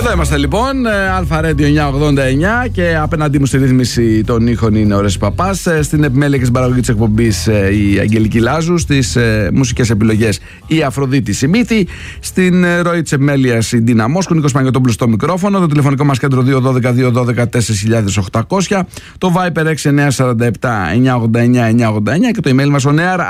Εδώ είμαστε λοιπόν, Αλφα Radio 989 και απέναντί μου στη ρύθμιση των ήχων είναι ο Ρέσης Παπάς. Στην επιμέλεια και στην παραγωγή της εκπομπής η Αγγελική Λάζου. Στις μουσικές επιλογές η Αφροδίτη Σιμίτη. Στην ροή της επιμέλειας η Ντίνα Μόσκου, Νίκος Παναγιωτόπουλος στο μικρόφωνο. Το τηλεφωνικό μας κέντρο 212-212-4089. Το Viper 6947-989-989 και το email μας on air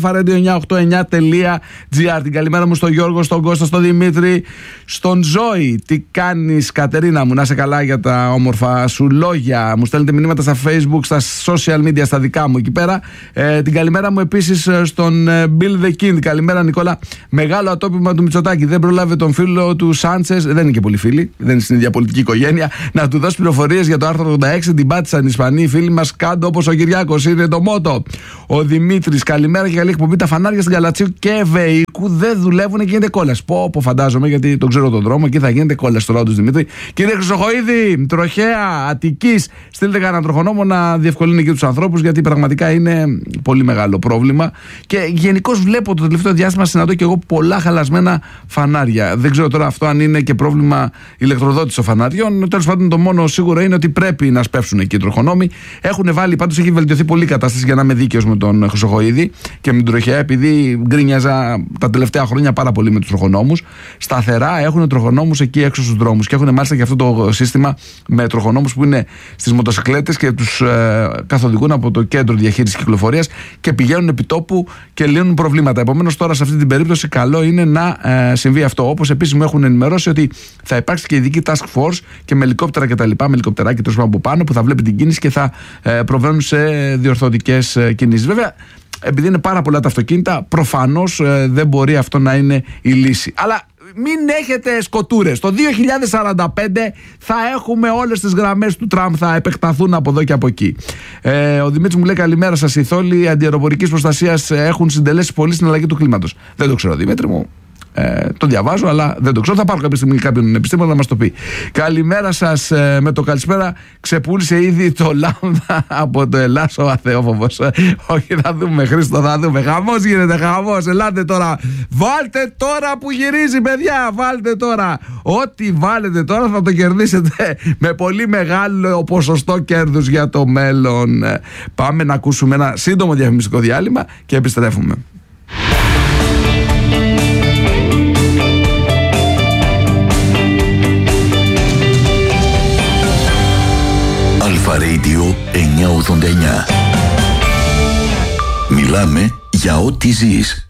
@alfaradio989.gr. Την καλημέρα μου στον Γιώργο, στον Κώστα, στον Δημήτρη, στον Ζώη. Τι κάνεις, Κατερίνα μου, να είσαι καλά για τα όμορφα σου λόγια. Μου στέλνετε μηνύματα στα Facebook, στα social media, στα δικά μου εκεί πέρα. Την καλημέρα μου επίσης στον Bill the King. Καλημέρα, Νικόλα. Μεγάλο ατόπιμα του Μητσοτάκη. Δεν προλάβε τον φίλο του Σάντσες, δεν είναι και πολύ φίλοι, δεν είναι στην ίδια πολιτική οικογένεια, να του δώσει πληροφορίες για το άρθρο 86. Την πάτησαν οι Ισπανοί φίλοι μας κάτω όπως ο Κυριάκος. Είναι το μότο. Ο Δημήτρης, καλημέρα και καλή εκπομπή. Τα φανάρια στην Γαλατσίου και Βεϊκού δεν δουλεύουν και γίνεται κόλαση. Πω, φαντάζομαι, γιατί τον ξέρω τον δρόμο, εκεί θα γίνεται κόλαση στο λαό του Δημήτρη. Κύριε Χρυσοχοΐδη, τροχέα Αττικής, στείλτε κανένα τροχονόμο να διευκολύνει και τους ανθρώπους, γιατί πραγματικά είναι πολύ μεγάλο πρόβλημα. Και γενικώς βλέπω το τελευταίο διάστημα, συναντώ και εγώ πολλά χαλασμένα φανάρια. Δεν ξέρω τώρα αυτό αν είναι και πρόβλημα ηλεκτροδότησης των φαναριών. Τέλος πάντων, το μόνο σίγουρο είναι ότι πρέπει να σπεύσουν εκεί οι τροχονόμοι. Έχουν βάλει, πάντως έχει βελτιωθεί πολύ η κατάσταση, για να είμαι δίκαιος με τον Χρυσοχοΐδη και με την τροχέα, επειδή γκρίνιαζα τα τελευταία χρόνια πάρα πολύ με τους τροχονόμους. Σταθερά έχουν τροχονόμους εκεί έξω στους δρόμους και έχουν μάλιστα και αυτό το σύστημα με τροχονόμους που είναι στις μοτοσυκλέτες και τους καθοδηγούν από το κέντρο διαχείρισης κυκλοφορίας και πηγαίνουν επί τόπου και λύνουν προβλήματα. Επομένως, τώρα σε αυτή την περίπτωση καλό είναι να συμβεί αυτό. Όπως επίσης μου έχουν ενημερώσει ότι θα υπάρξει και ειδική task force και με ελικόπτερα κτλ. Με ελικοπτεράκι τέλος πάντων από πάνω που θα βλέπει την κίνηση και θα προβαίνουν σε διορθωτικές κινήσεις. Βέβαια, επειδή είναι πάρα πολλά τα αυτοκίνητα, προφανώς δεν μπορεί αυτό να είναι η λύση. Αλλά μην έχετε σκοτούρες. Το 2045 θα έχουμε όλες τις γραμμές του τραμ, θα επεκταθούν από εδώ και από εκεί. Ο Δημήτρης μου λέει καλημέρα σας. Οι θόλοι αντιαεροπορικής προστασίας έχουν συντελέσει πολύ στην αλλαγή του κλίματος. Δεν το ξέρω, Δημήτρη μου. Το διαβάζω, αλλά δεν το ξέρω. Θα πάρω κάποια στιγμή κάποιον επιστήμονα να μας το πει. Καλημέρα σας. Με το καλησπέρα ξεπούλησε ήδη το λάμδα από το Ελλάς ο αθεόφοβος. Όχι, θα δούμε, Χρήστο, θα δούμε. Χαμός γίνεται, χαμός. Ελάτε τώρα. Βάλτε τώρα που γυρίζει, παιδιά. Βάλτε τώρα. Ό,τι βάλετε τώρα θα το κερδίσετε με πολύ μεγάλο ποσοστό κέρδους για το μέλλον. Πάμε να ακούσουμε ένα σύντομο διαφημιστικό διάλειμμα και επιστρέφουμε. Αλφα Radio 989. Μιλάμε για ό,τι ζεις.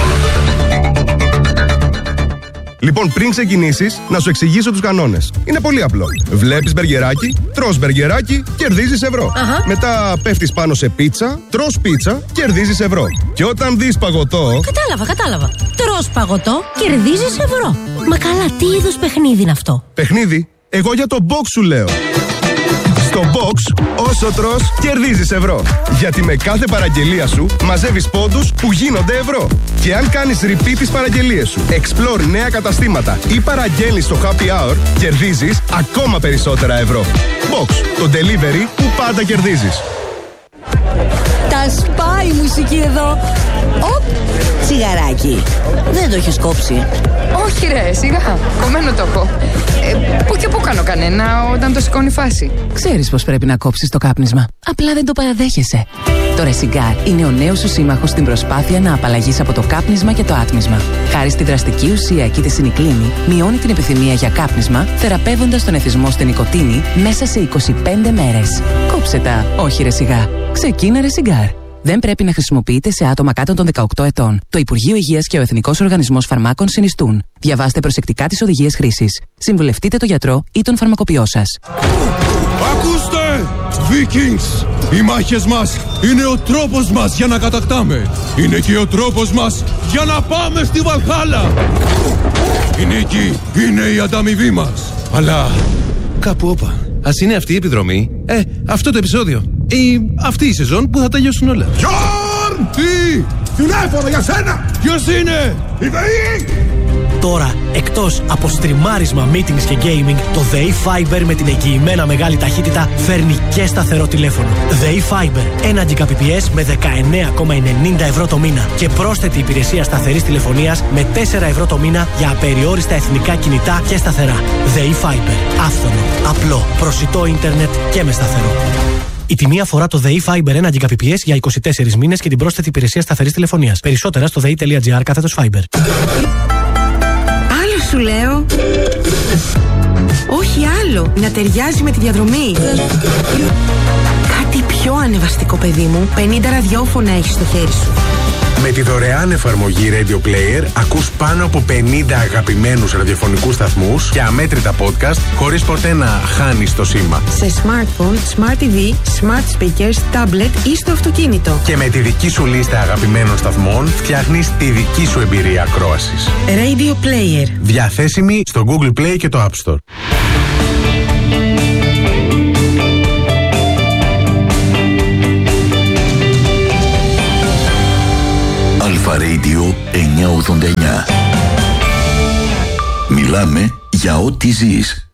Λοιπόν, πριν ξεκινήσεις, να σου εξηγήσω τους κανόνες. Είναι πολύ απλό. Βλέπεις μπεργκεράκι, τρως μπεργκεράκι, κερδίζεις ευρώ. Μετά πέφτεις πάνω σε πίτσα, τρως πίτσα, κερδίζεις ευρώ. Και όταν δεις παγωτό... Κατάλαβα. Τρως παγωτό, κερδίζεις ευρώ. Μα καλά, τι είδους παιχνίδι είναι αυτό? Παιχνίδι? Εγώ για το box σου λέω. Στο box, όσο τρως, κερδίζεις ευρώ. Γιατί με κάθε παραγγελία σου μαζεύεις πόντους που γίνονται ευρώ. Και αν κάνεις repeat τις παραγγελίες σου, explore νέα καταστήματα ή παραγγέλνεις στο happy hour, κερδίζεις ακόμα περισσότερα ευρώ. Box, το delivery που πάντα κερδίζεις. Τα σπάει η μουσική εδώ. Οπ, τσιγαράκι. Δεν το έχεις κόψει? Όχι ρε, σιγά, κομμένο το έχω. Πού και πού κάνω κανένα όταν το σηκώνει η φάση. Ξέρεις πως πρέπει να κόψεις το κάπνισμα. Απλά δεν το παραδέχεσαι. Το Resigar είναι ο νέος σου σύμμαχος στην προσπάθεια να απαλλαγείς από το κάπνισμα και το άτμισμα. Χάρη στη δραστική ουσία κητεσινικλίνη, μειώνει την επιθυμία για κάπνισμα, θεραπεύοντας τον εθισμό στην νοικοτήνη μέσα σε 25 μέρες. Κόψε τα, όχι Resigar. Ξεκίνα Resigar. Δεν πρέπει να χρησιμοποιείται σε άτομα κάτω των 18 ετών. Το Υπουργείο Υγείας και ο Εθνικός Οργανισμός Φαρμάκων συνιστούν. Διαβάστε προσεκτικά τις οδηγίες χρήσης. Συμβουλευτείτε τον γιατρό ή τον φαρμακοποιό σας. Ακούστε! Vikings! Οι μάχες μας είναι ο τρόπος μας για να κατακτάμε. Είναι και ο τρόπος μας για να πάμε στη Βαλχάλα. Η νίκη είναι η ανταμοιβή μας. Αλλά κάπου όπα. Ας είναι αυτή η επιδρομή, αυτό το επεισόδιο ή αυτή η σεζόν που θα τελειώσουν όλα. Γιόρν! Τι! Τηλέφωνο για σένα! Ποιος είναι? Η ΔΕΗ! Τώρα, εκτός από στριμάρισμα, meetings και gaming, το ΔΕΗ Fiber με την εγγυημένα μεγάλη ταχύτητα φέρνει και σταθερό τηλέφωνο. ΔΕΗ Fiber, 1 Gbps με 19,90 ευρώ το μήνα και πρόσθετη υπηρεσία σταθερής τηλεφωνίας με 4 ευρώ το μήνα για απεριόριστα εθνικά κινητά και σταθερά. ΔΕΗ Fiber, άφθονο, απλό, προσιτό ίντερνετ και με σταθερό. Η τιμή αφορά το ΔΕΗ Fiber 1 Gbps για 24 μήνες και την πρόσθετη υπηρεσία σταθερής τηλεφωνίας. Περισσότερα στο dei.gr/Fiber. Άλλο σου λέω. Όχι άλλο. Να ταιριάζει με τη διαδρομή. Κάτι πιο ανεβαστικό, παιδί μου. 50 ραδιόφωνα έχεις στο χέρι σου. Με τη δωρεάν εφαρμογή Radio Player ακούς πάνω από 50 αγαπημένους ραδιοφωνικούς σταθμούς και αμέτρητα podcast χωρίς ποτέ να χάνεις το σήμα. Σε smartphone, smart TV, smart speakers, tablet ή στο αυτοκίνητο. Και με τη δική σου λίστα αγαπημένων σταθμών φτιάχνεις τη δική σου εμπειρία ακρόασης. Radio Player. Διαθέσιμη στο Google Play και το App Store. Αλφα Radio 989. Μιλάμε για ό,τι ζεις.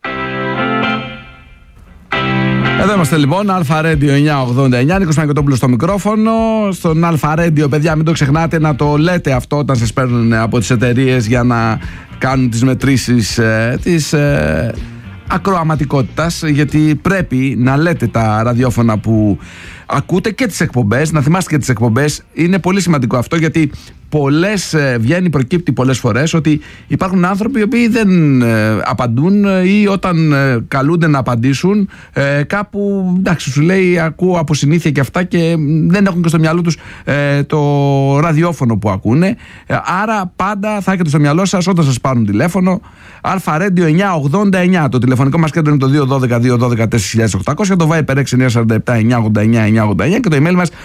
Εδώ είμαστε λοιπόν, Αλφα Radio 989, Νίκος Παναγιωτόπουλος στο μικρόφωνο. Στον Αλφα Radio, παιδιά, μην το ξεχνάτε να το λέτε αυτό όταν σας παίρνουν από τις εταιρείες για να κάνουν τις μετρήσεις της ακροαματικότητας, γιατί πρέπει να λέτε τα ραδιόφωνα που ακούτε και τις εκπομπές, να θυμάστε και τις εκπομπές. Είναι πολύ σημαντικό αυτό, γιατί προκύπτει πολλές φορές ότι υπάρχουν άνθρωποι οι οποίοι δεν απαντούν ή όταν καλούνται να απαντήσουν κάπου, εντάξει, σου λέει ακούω από συνήθεια και αυτά και δεν έχουν και στο μυαλό τους το ραδιόφωνο που ακούνε. Άρα πάντα θα έχετε στο μυαλό σας όταν σας πάρουν τηλέφωνο Αλφα Radio 989. Το τηλεφωνικό μας κέντρο είναι το 212-212-4800, το Viper 6947-989-989 και το email μας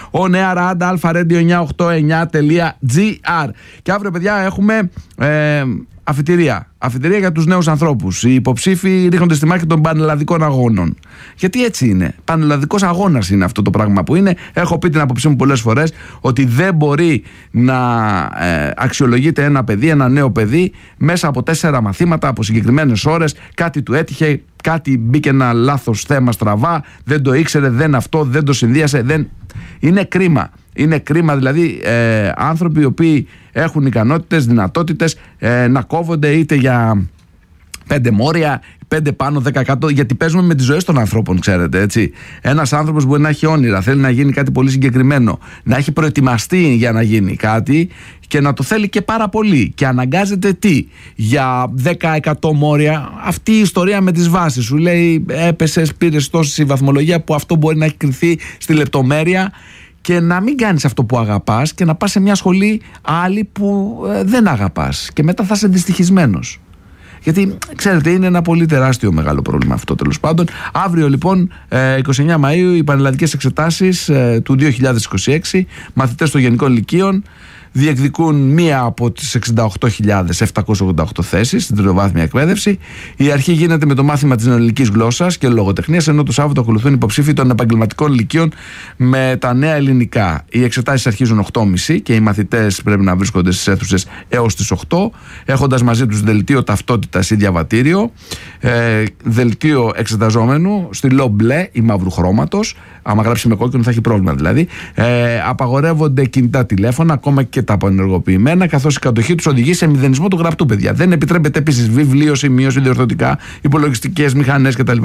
oneair@alpha-radio989.gr. Και αύριο, παιδιά, έχουμε αφιτηρία για τους νέους ανθρώπους. Οι υποψήφοι ρίχνονται στη μάχη των πανελλαδικών αγώνων. Γιατί έτσι είναι. Πανελλαδικός αγώνας είναι αυτό το πράγμα που είναι. Έχω πει την άποψή μου πολλές φορές ότι δεν μπορεί να αξιολογείται ένα παιδί, ένα νέο παιδί, μέσα από 4 μαθήματα, από συγκεκριμένες ώρες. Κάτι του έτυχε, κάτι μπήκε ένα λάθος θέμα στραβά, δεν το ήξερε, δεν το συνδύασε. Είναι κρίμα. Είναι κρίμα, δηλαδή, άνθρωποι οι οποίοι έχουν ικανότητες, δυνατότητες να κόβονται είτε για 5 μόρια, 5 πάνω, 10 κάτω, γιατί παίζουμε με τις ζωές των ανθρώπων, ξέρετε, έτσι. Ένας άνθρωπος μπορεί να έχει όνειρα, θέλει να γίνει κάτι πολύ συγκεκριμένο, να έχει προετοιμαστεί για να γίνει κάτι και να το θέλει και πάρα πολύ. Και αναγκάζεται για 10% μόρια. Αυτή η ιστορία με τις βάσεις. Σου λέει, έπεσες, πήρες τόση βαθμολογία που αυτό μπορεί να έχει κρυθεί στη λεπτομέρεια. Και να μην κάνεις αυτό που αγαπάς και να πας σε μια σχολή άλλη που δεν αγαπάς. Και μετά θα είσαι δυστυχισμένος. Γιατί, ξέρετε, είναι ένα πολύ τεράστιο μεγάλο πρόβλημα αυτό, τέλος πάντων. Αύριο, λοιπόν, 29 Μαΐου, οι πανελλαδικές εξετάσεις του 2026, μαθητές των γενικών λυκείων διεκδικούν μία από τις 68.788 θέσεις στην τριτοβάθμια εκπαίδευση. Η αρχή γίνεται με το μάθημα της νεοελληνικής γλώσσας και λογοτεχνίας, ενώ το Σάββατο ακολουθούν υποψήφοι των επαγγελματικών λυκείων με τα νέα ελληνικά. Οι εξετάσεις αρχίζουν 8.30 και οι μαθητές πρέπει να βρίσκονται στις αίθουσες έως τις 8, έχοντας μαζί τους δελτίο ταυτότητας ή διαβατήριο, δελτίο εξεταζόμενου, στυλό μπλε ή μαύρου χρώματος. Άμα γράψει με κόκκινο θα έχει πρόβλημα δηλαδή. Απαγορεύονται κινητά τηλέφωνα, ακόμα και τα απενεργοποιημένα, καθώς η κατοχή τους οδηγεί σε μηδενισμό του γραπτού, παιδιά. Δεν επιτρέπεται επίσης βιβλίωση, μείωση, διορθωτικά, υπολογιστικές μηχανές κτλ.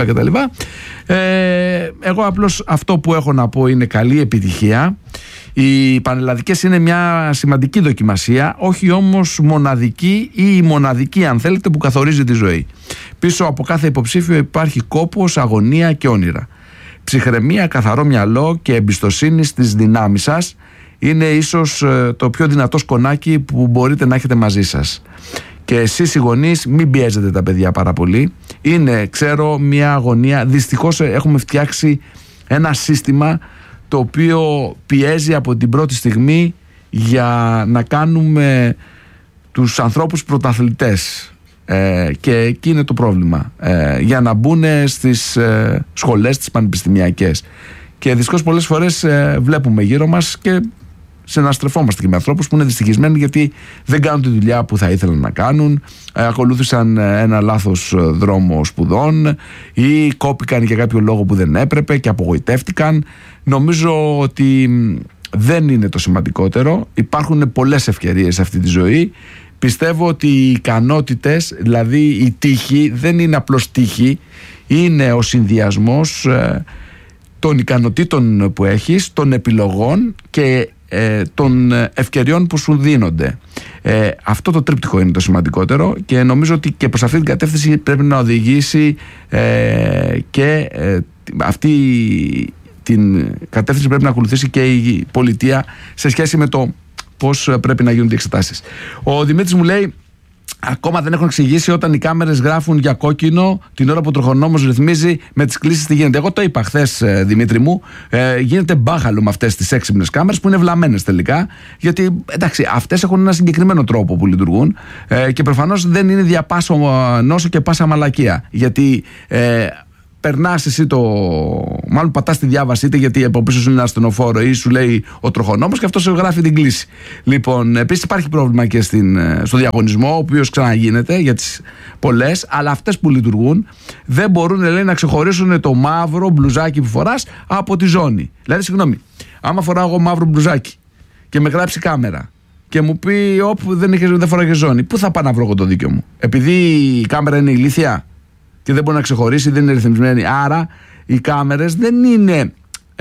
Εγώ απλώς αυτό που έχω να πω είναι καλή επιτυχία. Οι πανελλαδικές είναι μια σημαντική δοκιμασία, όχι όμως μοναδική ή η μοναδική, αν θέλετε, που καθορίζει τη ζωή. Πίσω από κάθε υποψήφιο υπάρχει κόπος, αγωνία και όνειρα. Ψυχραιμία, καθαρό μυαλό και εμπιστοσύνη στις δυνάμεις σας είναι ίσως το πιο δυνατό σκονάκι που μπορείτε να έχετε μαζί σας. Και εσείς οι γονείς μην πιέζετε τα παιδιά πάρα πολύ. Είναι, ξέρω, μια αγωνία. Δυστυχώς έχουμε φτιάξει ένα σύστημα το οποίο πιέζει από την πρώτη στιγμή για να κάνουμε τους ανθρώπους πρωταθλητές. Και εκεί είναι το πρόβλημα, για να μπουν στις σχολές τις πανεπιστημιακές. Και δυστυχώς πολλές φορές βλέπουμε γύρω μας και συναστρεφόμαστε και με ανθρώπους που είναι δυστυχισμένοι γιατί δεν κάνουν τη δουλειά που θα ήθελαν να κάνουν, ακολούθησαν ένα λάθος δρόμο σπουδών ή κόπηκαν για κάποιο λόγο που δεν έπρεπε και απογοητεύτηκαν. Νομίζω ότι δεν είναι το σημαντικότερο. Υπάρχουν πολλές ευκαιρίες σε αυτή τη ζωή. Πιστεύω ότι οι ικανότητες, δηλαδή η τύχη, δεν είναι απλώς τύχη, είναι ο συνδυασμός των ικανοτήτων που έχεις, των επιλογών και των ευκαιριών που σου δίνονται. Αυτό το τρίπτυχο είναι το σημαντικότερο και νομίζω ότι και προς αυτή την κατεύθυνση πρέπει να οδηγήσει και αυτή την κατεύθυνση πρέπει να ακολουθήσει και η πολιτεία σε σχέση με το πώς πρέπει να γίνονται οι εξετάσεις. Ο Δημήτρης μου λέει: ακόμα δεν έχουν εξηγήσει όταν οι κάμερες γράφουν για κόκκινο την ώρα που ο τροχονόμος ρυθμίζει με τις κλήσεις τι γίνεται. Εγώ το είπα χθες, Δημήτρη μου, γίνεται μπάχαλο με αυτές τις έξυπνες κάμερες που είναι βλαμμένες τελικά. Γιατί εντάξει, αυτές έχουν ένα συγκεκριμένο τρόπο που λειτουργούν και προφανώς δεν είναι διαπάσο νόσο και πάσα μαλακία. Γιατί περνάς εσύ μάλλον πατάς τη διάβαση, είτε γιατί από πίσω σου είναι ένα ασθενοφόρο ή σου λέει ο τροχονόμος και αυτό σου γράφει την κλήση. Λοιπόν, επίσης υπάρχει πρόβλημα και στο διαγωνισμό, ο οποίος ξαναγίνεται για τις πολλές, αλλά αυτές που λειτουργούν δεν μπορούν, λέει, να ξεχωρίσουν το μαύρο μπλουζάκι που φοράς από τη ζώνη. Δηλαδή, συγγνώμη, άμα φοράω εγώ μαύρο μπλουζάκι και με γράψει κάμερα και μου πει όπου δεν φοράγε ζώνη, πού θα πάω να βρω εγώ το δίκιο μου? Επειδή η κάμερα είναι ηλίθια και δεν μπορεί να ξεχωρίσει, δεν είναι ρυθμισμένη. Άρα οι κάμερες δεν είναι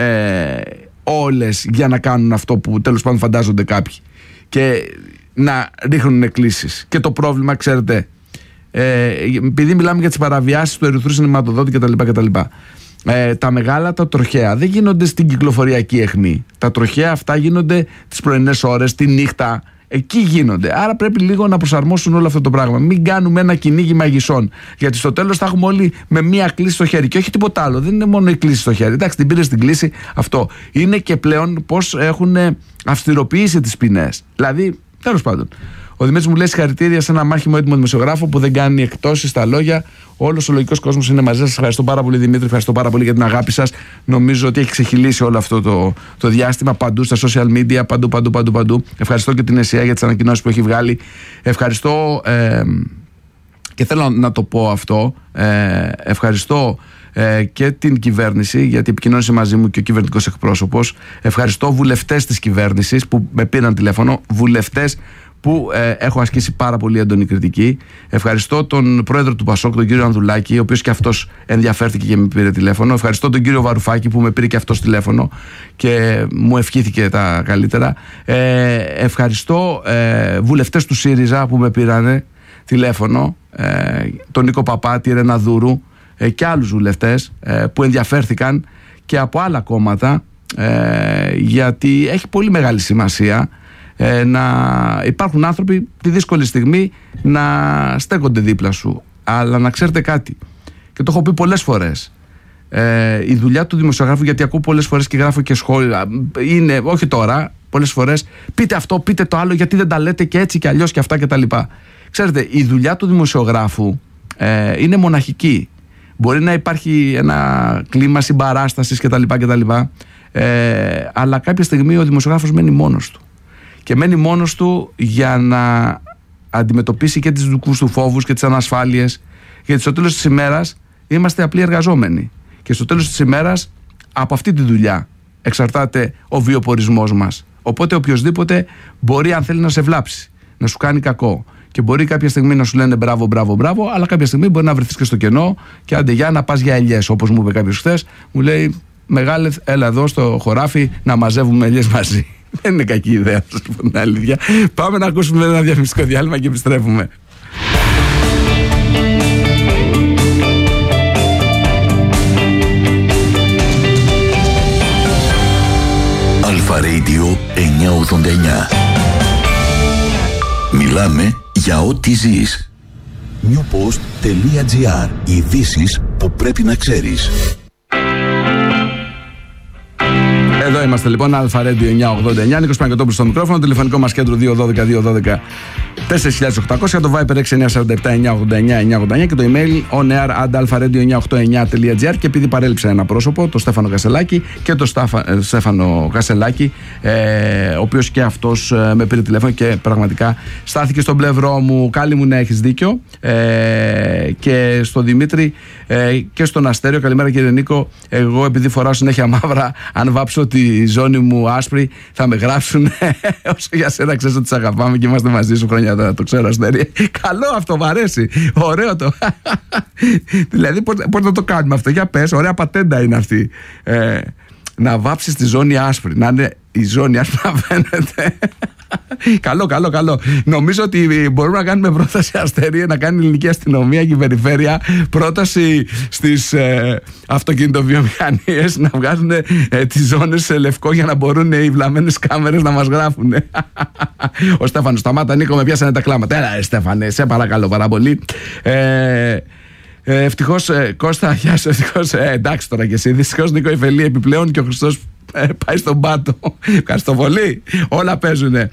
όλες για να κάνουν αυτό που τέλος πάντων φαντάζονται κάποιοι και να ρίχνουν εκκλήσεις. Και το πρόβλημα, ξέρετε, επειδή μιλάμε για τις παραβιάσεις του ερυθρού σινηματοδότη κτλ. Τα μεγάλα, τα τροχαία δεν γίνονται στην κυκλοφοριακή αιχμή. Τα τροχαία αυτά γίνονται τις πρωινές ώρες, τη νύχτα. Εκεί γίνονται. Άρα πρέπει λίγο να προσαρμόσουν όλο αυτό το πράγμα. Μην κάνουμε ένα κυνήγι μαγισσών. Γιατί στο τέλος θα έχουμε όλοι με μία κλίση στο χέρι. Και όχι τίποτα άλλο. Δεν είναι μόνο η κλίση στο χέρι. Εντάξει, την πήρε στην κλίση. Αυτό. Είναι και πλέον πώς έχουν αυστηροποιήσει τις ποινές. Δηλαδή, τέλος πάντων. Ο Δημήτρης μου λέει: συγχαρητήρια σε ένα μάχημο έτοιμο δημοσιογράφο που δεν κάνει εκτόσεις στα λόγια. Όλος ο λογικός κόσμος είναι μαζί σας. Ευχαριστώ πάρα πολύ, Δημήτρη. Ευχαριστώ πάρα πολύ για την αγάπη σας. Νομίζω ότι έχει ξεχυλήσει όλο αυτό το διάστημα παντού στα social media. Παντού. Ευχαριστώ και την ΕΣΥΑ για τις ανακοινώσεις που έχει βγάλει. Ευχαριστώ και θέλω να το πω αυτό. Ευχαριστώ και την κυβέρνηση, γιατί επικοινώνησε μαζί μου και ο κυβερνητικός εκπρόσωπος. Ευχαριστώ βουλευτές της κυβέρνησης που με πήραν τηλέφωνο. Βουλευτές που έχω ασκήσει πάρα πολύ έντονη κριτική. Ευχαριστώ τον πρόεδρο του ΠΑΣΟΚ, τον κύριο Ανδουλάκη, ο οποίος και αυτός ενδιαφέρθηκε και με πήρε τηλέφωνο. Ευχαριστώ τον κύριο Βαρουφάκη που με πήρε και αυτός τηλέφωνο και μου ευχήθηκε τα καλύτερα. Ευχαριστώ βουλευτές του ΣΥΡΙΖΑ που με πήρανε τηλέφωνο, τον Νίκο Παπά, τη Ρένα Δούρου και άλλους βουλευτές που ενδιαφέρθηκαν και από άλλα κόμματα, γιατί έχει πολύ μεγάλη σημασία να υπάρχουν άνθρωποι τη δύσκολη στιγμή να στέκονται δίπλα σου. Αλλά να ξέρετε κάτι, και το έχω πει πολλές φορές, η δουλειά του δημοσιογράφου, γιατί ακούω πολλές φορές και γράφω και σχόλια, είναι, όχι τώρα, πολλές φορές, πείτε αυτό, πείτε το άλλο, γιατί δεν τα λέτε και έτσι και αλλιώς και αυτά και τα λοιπά. Ξέρετε, η δουλειά του δημοσιογράφου είναι μοναχική. Μπορεί να υπάρχει ένα κλίμα συμπαράστασης κτλ. Αλλά κάποια στιγμή ο δημοσιογράφος μένει μόνος του. Και μένει μόνος του για να αντιμετωπίσει και τις δικούς του φόβους και τις ανασφάλειες. Γιατί στο τέλος της ημέρας είμαστε απλοί εργαζόμενοι. Και στο τέλος της ημέρας από αυτή τη δουλειά εξαρτάται ο βιοπορισμός μας. Οπότε οποιοσδήποτε μπορεί, αν θέλει, να σε βλάψει, να σου κάνει κακό. Και μπορεί κάποια στιγμή να σου λένε μπράβο, αλλά κάποια στιγμή μπορεί να βρεθείς και στο κενό και άντε για να πας για ελιές. Όπως μου είπε κάποιος χθες, μου λέει: μεγάλε, έλα εδώ στο χωράφι να μαζεύουμε ελιές μαζί. Δεν είναι κακή ιδέα, σας πω την αλήθεια. Πάμε να ακούσουμε ένα διαφημιστικό διάλειμμα και επιστρέφουμε. Αλφα Radio 989. Μιλάμε για ό,τι ζεις. newpost.gr. Ειδήσεις που πρέπει να ξέρεις. Εδώ είμαστε λοιπόν, Αλφα Radio 989. Νίκος Παναγιωτόπουλος στο μικρόφωνο. Τηλεφωνικό μας κέντρο 212-212-4800. Το Viber 6947-989-989 και το email onair@alpharadio989.gr. Και επειδή παρέλειψα ένα πρόσωπο, το Στέφανο Κασελάκη και το Στέφανο Κασελάκη, ο οποίος και αυτός με πήρε τηλέφωνο και πραγματικά στάθηκε στον πλευρό μου. Κάλλη μου, να έχεις δίκιο. Και στον Δημήτρη και στον Αστέριο, καλημέρα κύριε Νίκο. Εγώ επειδή φοράω συνέχεια μαύρα, αν βάψω τη ζώνη μου άσπρη θα με γράψουν. Όσο για σένα, ξέρεις ότι σε αγαπάμε και είμαστε μαζί σου χρόνια τώρα, το ξέρω Αστέρι. Καλό αυτό, μ' αρέσει. Ωραίο το. Δηλαδή πώς να το κάνουμε αυτό, για πες, ωραία πατέντα είναι αυτή. Να βάψεις τη ζώνη άσπρη, να είναι η ζώνη άσπρη να φαίνεται. Καλό. Νομίζω ότι μπορούμε να κάνουμε πρόταση, Αστέρι, να κάνει η ελληνική αστυνομία και η περιφέρεια πρόταση στις αυτοκινητοβιομηχανίες να βγάζουν τις ζώνες σε λευκό για να μπορούν οι βλαμμένες κάμερες να μας γράφουν. Ο Στέφανος, σταμάτα Νίκο, με πιάσανε τα κλάματα. Έλα Στέφανε, σε παρακαλώ πάρα πολύ. Ευτυχώς Κώστα, γεια σου, ευτυχώς, εντάξει τώρα και εσύ. Δυστυχώς Νίκο Ιφελή επιπλέον και ο Χριστός πάει στον πάτο. Ευχαριστώ πολύ. Όλα παίζουνε.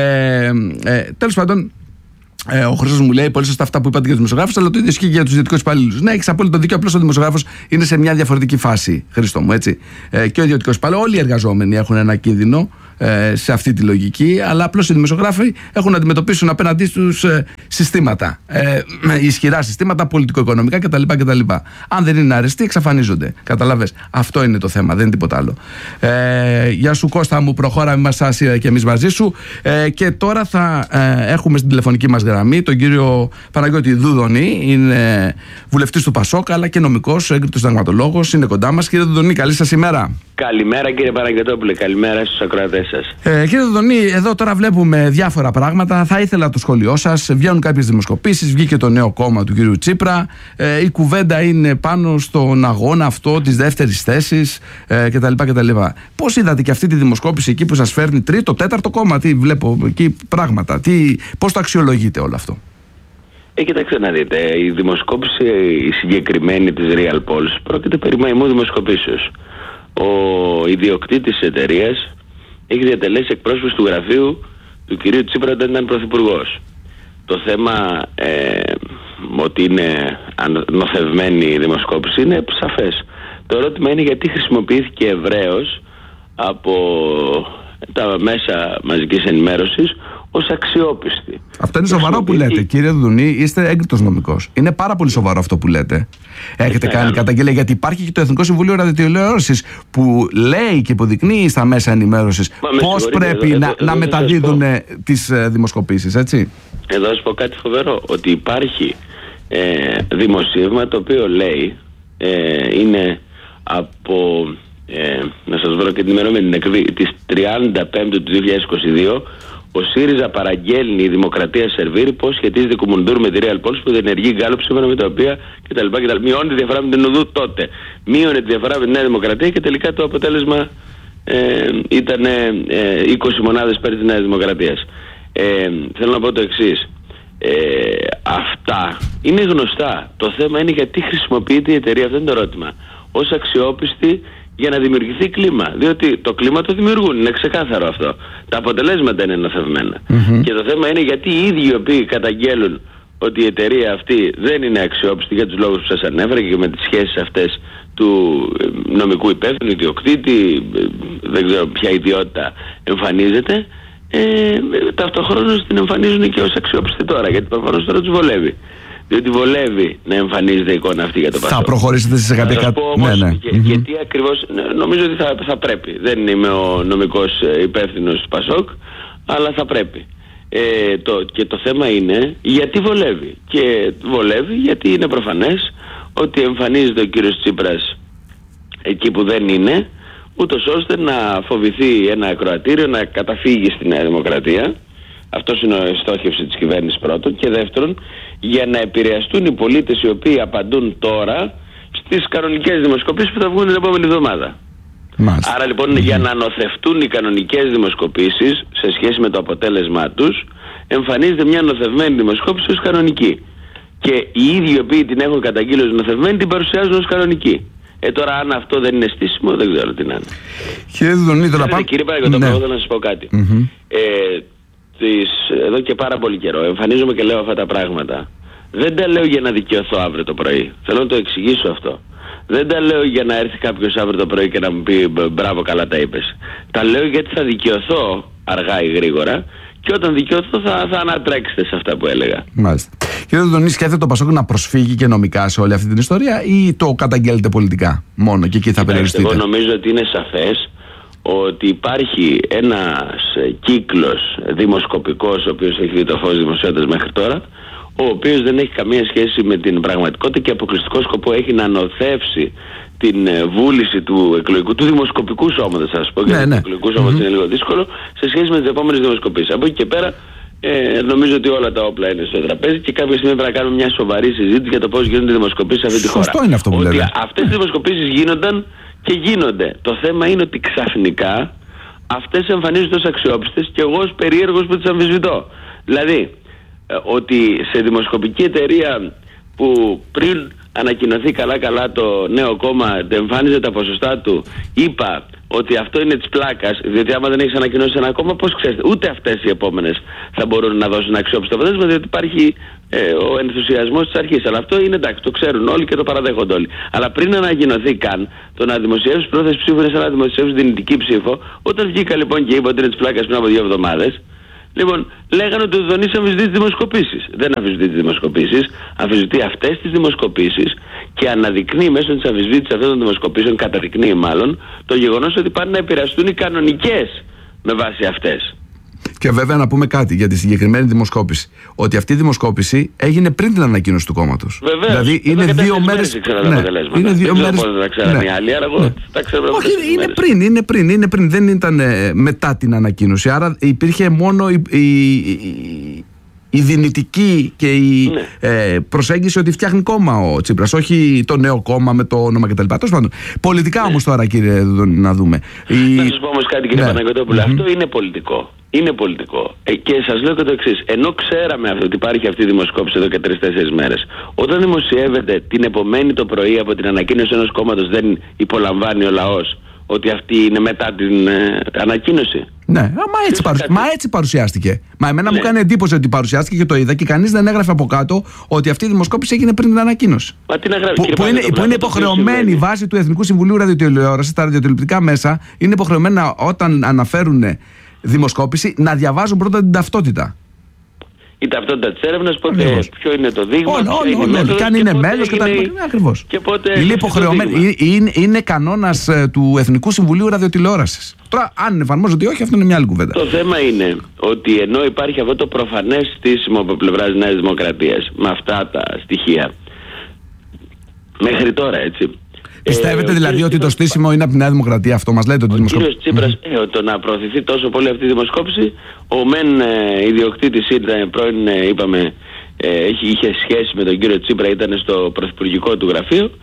Τέλος πάντων, ο Χρήστος μου λέει πολύ σωστά αυτά που είπατε για τους δημοσιογράφους, αλλά το ίδιο ισχύει για τους ιδιωτικούς υπαλλήλους. Ναι, έχεις απόλυτο δίκιο. Απλώς ο δημοσιογράφος είναι σε μια διαφορετική φάση, Χρήστο μου, έτσι. Και ο ιδιωτικός υπάλληλος, όλοι οι εργαζόμενοι έχουν ένα κίνδυνο σε αυτή τη λογική, αλλά απλώς οι δημοσιογράφοι έχουν να αντιμετωπίσουν απέναντί τους συστήματα. Ισχυρά συστήματα, πολιτικο-οικονομικά κτλ. Αν δεν είναι αρεστοί, εξαφανίζονται. Καταλαβες. Αυτό είναι το θέμα, δεν είναι τίποτα άλλο. Γεια σου Κώστα μου, προχώρα, είμαστε και εμείς μαζί σου. Και τώρα θα έχουμε στην τηλεφωνική μας γραμμή τον κύριο Παναγιώτη Δουδονή. Είναι βουλευτής του Πασόκ, αλλά και νομικός, έγκριτος συνταγματολόγος. Είναι κοντά μας. Κύριε Δουδονή, καλή σας ημέρα. Καλημέρα κύριε Παναγιωτόπουλε, καλημέρα στους ακροατές σας. Κύριε Δουδονή, εδώ τώρα βλέπουμε διάφορα πράγματα. Θα ήθελα το σχόλιο σας. Βγαίνουν κάποιες δημοσκοπήσεις, βγήκε το νέο κόμμα του κύριου Τσίπρα. Η κουβέντα είναι πάνω στον αγώνα αυτό της δεύτερης θέσης κτλ. Πώς είδατε και αυτή τη δημοσκόπηση εκεί που σας φέρνει τρίτο, τέταρτο κόμμα? Τι βλέπω εκεί πράγματα, πώς το αξιολογείτε όλο αυτό? Κοιτάξτε να δείτε, η δημοσκόπηση η συγκεκριμένη της Real Polls πρόκειται περί μαϊμού δημοσκοπήσεως. Ο ιδιοκτήτης της εταιρείας έχει διατελέσει εκπρόσωπος του γραφείου του κυρίου Τσίπρα όταν ήταν πρωθυπουργός. Το θέμα ότι είναι νοθευμένη η δημοσκόπηση είναι σαφές. Το ερώτημα είναι γιατί χρησιμοποιήθηκε ευρέως από τα μέσα μαζικής ενημέρωσης ως αξιόπιστη. Αυτό είναι σοβαρό που λέτε, κύριε Δουδουνή, είστε έγκριτος νομικός. Είναι πάρα πολύ σοβαρό αυτό που λέτε. Έχετε κάνει καταγγελία, γιατί υπάρχει και το Εθνικό Συμβούλιο Ραδιοτηλεόρασης που λέει και υποδεικνύει στα μέσα ενημέρωσης πώς πρέπει να μεταδίδουν τις δημοσκοπήσεις, έτσι. Εδώ θα σου πω κάτι φοβερό, ότι υπάρχει δημοσίευμα το οποίο λέει είναι από να σας βρω και την ημερομηνία της 35ου του 2022. Ο ΣΥΡΙΖΑ παραγγέλνει η Δημοκρατία Σερβίρη πώς σχετίζεται η Κουμουνδούρ με τη Real Polls που διενεργεί γκάλωπ σύμφωνα με τα οποία κτλ. Μειώνει τη διαφορά με την Οδού τότε. Μείωνε τη διαφορά με τη Νέα Δημοκρατία και τελικά το αποτέλεσμα ήταν 20 μονάδες πέρα της Νέας Δημοκρατίας. Θέλω να πω το εξής. Αυτά είναι γνωστά. Το θέμα είναι γιατί χρησιμοποιείται η εταιρεία, αυτό είναι το ερώτημα, ως αξιόπιστη για να δημιουργηθεί κλίμα. Διότι το κλίμα το δημιουργούν, είναι ξεκάθαρο αυτό. Τα αποτελέσματα είναι νοθευμένα. Και το θέμα είναι γιατί οι ίδιοι οι οποίοι καταγγέλουν ότι η εταιρεία αυτή δεν είναι αξιόπιστη για τους λόγους που σας ανέφερα και με τις σχέσεις αυτές του νομικού υπεύθυνου, ιδιοκτήτη, δεν ξέρω ποια ιδιότητα εμφανίζεται, ταυτοχρόνως την εμφανίζουν και ως αξιόπιστη τώρα, γιατί προφανώς τώρα τους βολεύει. Διότι βολεύει να εμφανίζεται η εικόνα αυτή για το Πασόκ. Θα προχωρήσετε σε κάποια γιατί ακριβώς νομίζω ότι θα πρέπει. Δεν είμαι ο νομικός υπεύθυνος του Πασόκ, αλλά θα πρέπει. Και το θέμα είναι γιατί βολεύει. Και βολεύει γιατί είναι προφανές ότι εμφανίζεται ο κύριος Τσίπρας εκεί που δεν είναι, ούτως ώστε να φοβηθεί ένα ακροατήριο, να καταφύγει στη Νέα Δημοκρατία. Αυτός είναι η στόχευση της κυβέρνησης πρώτον. Και δεύτερον, για να επηρεαστούν οι πολίτες οι οποίοι απαντούν τώρα στις κανονικές δημοσκοπήσεις που θα βγουν την επόμενη εβδομάδα. Άρα λοιπόν για να νοθευτούν οι κανονικές δημοσκοπήσεις σε σχέση με το αποτέλεσμά τους, εμφανίζεται μια νοθευμένη δημοσκόπηση ως κανονική. Και οι ίδιοι οι οποίοι την έχουν καταγγείλει ως νοθευμένη την παρουσιάζουν ως κανονική. Τώρα αν αυτό δεν είναι στήσιμο, δεν ξέρω τι να είναι. Κύριε Δουδουνή, τώρα πάμε. Κύριε Παναγιώτοπουλο, θέλω να σας πω κάτι. Εδώ και πάρα πολύ καιρό εμφανίζομαι και λέω αυτά τα πράγματα. Δεν τα λέω για να δικαιωθώ αύριο το πρωί. Θέλω να το εξηγήσω αυτό. Δεν τα λέω για να έρθει κάποιος αύριο το πρωί και να μου πει μπράβο, καλά τα είπες. Τα λέω γιατί θα δικαιωθώ αργά ή γρήγορα και όταν δικαιωθώ θα ανατρέξετε σε αυτά που έλεγα. Μάλιστα. Κύριε Δουδουνή, σκέφτεται το Πασόκ να προσφύγει και νομικά σε όλη αυτή την ιστορία ή το καταγγέλλετε πολιτικά μόνο και εκεί θα περιοριστείτε? Εγώ νομίζω ότι είναι σαφές ότι υπάρχει ένας κύκλος δημοσκοπικός ο οποίος έχει δει το φως δημοσιότητας μέχρι τώρα, ο οποίος δεν έχει καμία σχέση με την πραγματικότητα και αποκλειστικό σκοπό έχει να νοθεύσει την βούληση του εκλογικού, του δημοσκοπικού σώματος, θα σας πω, γιατί το εκλογικού σώματος είναι λίγο δύσκολο, σε σχέση με τις επόμενες δημοσκοπήσεις. Από εκεί και πέρα νομίζω ότι όλα τα όπλα είναι στο τραπέζι και κάποια στιγμή πρέπει να κάνουμε μια σοβαρή συζήτηση για το πώς γίνονται οι δημοσκοπήσεις σε αυτή τη χώρα. Σωστό είναι αυτό που λέτε. Αυτές οι δημοσκοπήσεις γίνονταν και γίνονται. Το θέμα είναι ότι ξαφνικά αυτές εμφανίζονται ως αξιόπιστες και εγώ ως περίεργος που τις αμφισβητώ. Δηλαδή, ότι σε δημοσκοπική εταιρεία που πριν ανακοινωθεί καλά το νέο κόμμα εμφάνιζε τα ποσοστά του, είπα ότι αυτό είναι της πλάκας, διότι άμα δεν έχεις ανακοινώσει ένα κόμμα, πώς ξέρετε, ούτε αυτές οι επόμενες θα μπορούν να δώσουν αξιόπιστο αποτέλεσμα, διότι υπάρχει ο ενθουσιασμός της αρχής. Αλλά αυτό είναι εντάξει, το ξέρουν όλοι και το παραδέχονται όλοι. Αλλά πριν ανακοινωθεί καν, το να δημοσιεύσεις πρόθεση ψήφου είναι σαν να δημοσιεύσεις δυνητική ψήφο. Όταν βγήκα λοιπόν και είπα ότι είναι της πλάκας πριν από 2 εβδομάδες, λοιπόν, λέγανε ότι ο Δονής αμφισβητεί τις δημοσκοπήσεις. Δεν αμφισβητεί τις δημοσκοπήσεις, αμφισβητεί αυτές τις δημοσκοπήσεις και αναδεικνύει μέσω της αμφισβήτησης αυτών των δημοσκοπήσεων, καταδεικνύει μάλλον, το γεγονός ότι πάνε να επηρεαστούν οι κανονικές με βάση αυτές. Και βέβαια να πούμε κάτι για τη συγκεκριμένη δημοσκόπηση. Ότι αυτή η δημοσκόπηση έγινε πριν την ανακοίνωση του κόμματος. Βεβαίως. Δηλαδή είναι 2 μέρες. Είναι 2 μέρες. Δεν τα ξέρανε οι άλλοι, άρα εγώ τα ξέρω. Όχι, είναι πριν. Δεν ήταν μετά την ανακοίνωση. Άρα υπήρχε μόνο η δυνητική και η προσέγγιση ότι φτιάχνει κόμμα ο Τσίπρας, όχι το νέο κόμμα με το όνομα κτλ. Τέλος πάντων. Πολιτικά όμως τώρα, κύριε, να δούμε. Να σας πω όμως κάτι, κύριε Παναγιώτοπουλε, αυτό είναι πολιτικό. Είναι πολιτικό. Και σας λέω και το εξής. Ενώ ξέραμε ότι υπάρχει αυτή η δημοσκόπηση εδώ και 3-4 μέρες, όταν δημοσιεύεται την επομένη το πρωί από την ανακοίνωση ενός κόμματος, δεν υπολαμβάνει ο λαός ότι αυτή είναι μετά την ανακοίνωση? Ναι, μα έτσι παρουσιάστηκε. Μα εμένα μου κάνει εντύπωση ότι παρουσιάστηκε και το είδα και κανείς δεν έγραφε από κάτω ότι αυτή η δημοσκόπηση έγινε πριν την ανακοίνωση. Μα τι να γράφει, που είναι υποχρεωμένη βάση του Εθνικού Συμβουλίου Ραδιοτηλεόρασης, τα ραδιοτηλεοπτικά μέσα είναι υποχρεωμένα όταν αναφέρουν δημοσκόπηση να διαβάζουν πρώτα την ταυτότητα. Η ταυτότητα της έρευνας, πότε, ποιο είναι το δείγμα, και αν είναι μέλος και τα λοιπά. Ακριβώς. Είναι υποχρεωμένη. Είναι κανόνας του Εθνικού Συμβουλίου Ραδιοτηλεόρασης. Τώρα, αν εφαρμόζεται ή όχι, αυτό είναι μια άλλη κουβέντα. Το θέμα είναι ότι ενώ υπάρχει αυτό το προφανές στήσιμο από πλευράς Νέας Δημοκρατίας με αυτά τα στοιχεία, μέχρι τώρα, έτσι. Πιστεύετε δηλαδή ότι το στήσιμο είναι από τη Νέα Δημοκρατία? Αυτό μας λέτε ότι ο κύριος Τσίπρας, το να προωθηθεί τόσο πολύ αυτή η δημοσκόπηση, ο μεν ιδιοκτήτης ήταν πρώην, είπαμε, είχε σχέση με τον κύριο Τσίπρα, ήταν στο πρωθυπουργικό του γραφείο,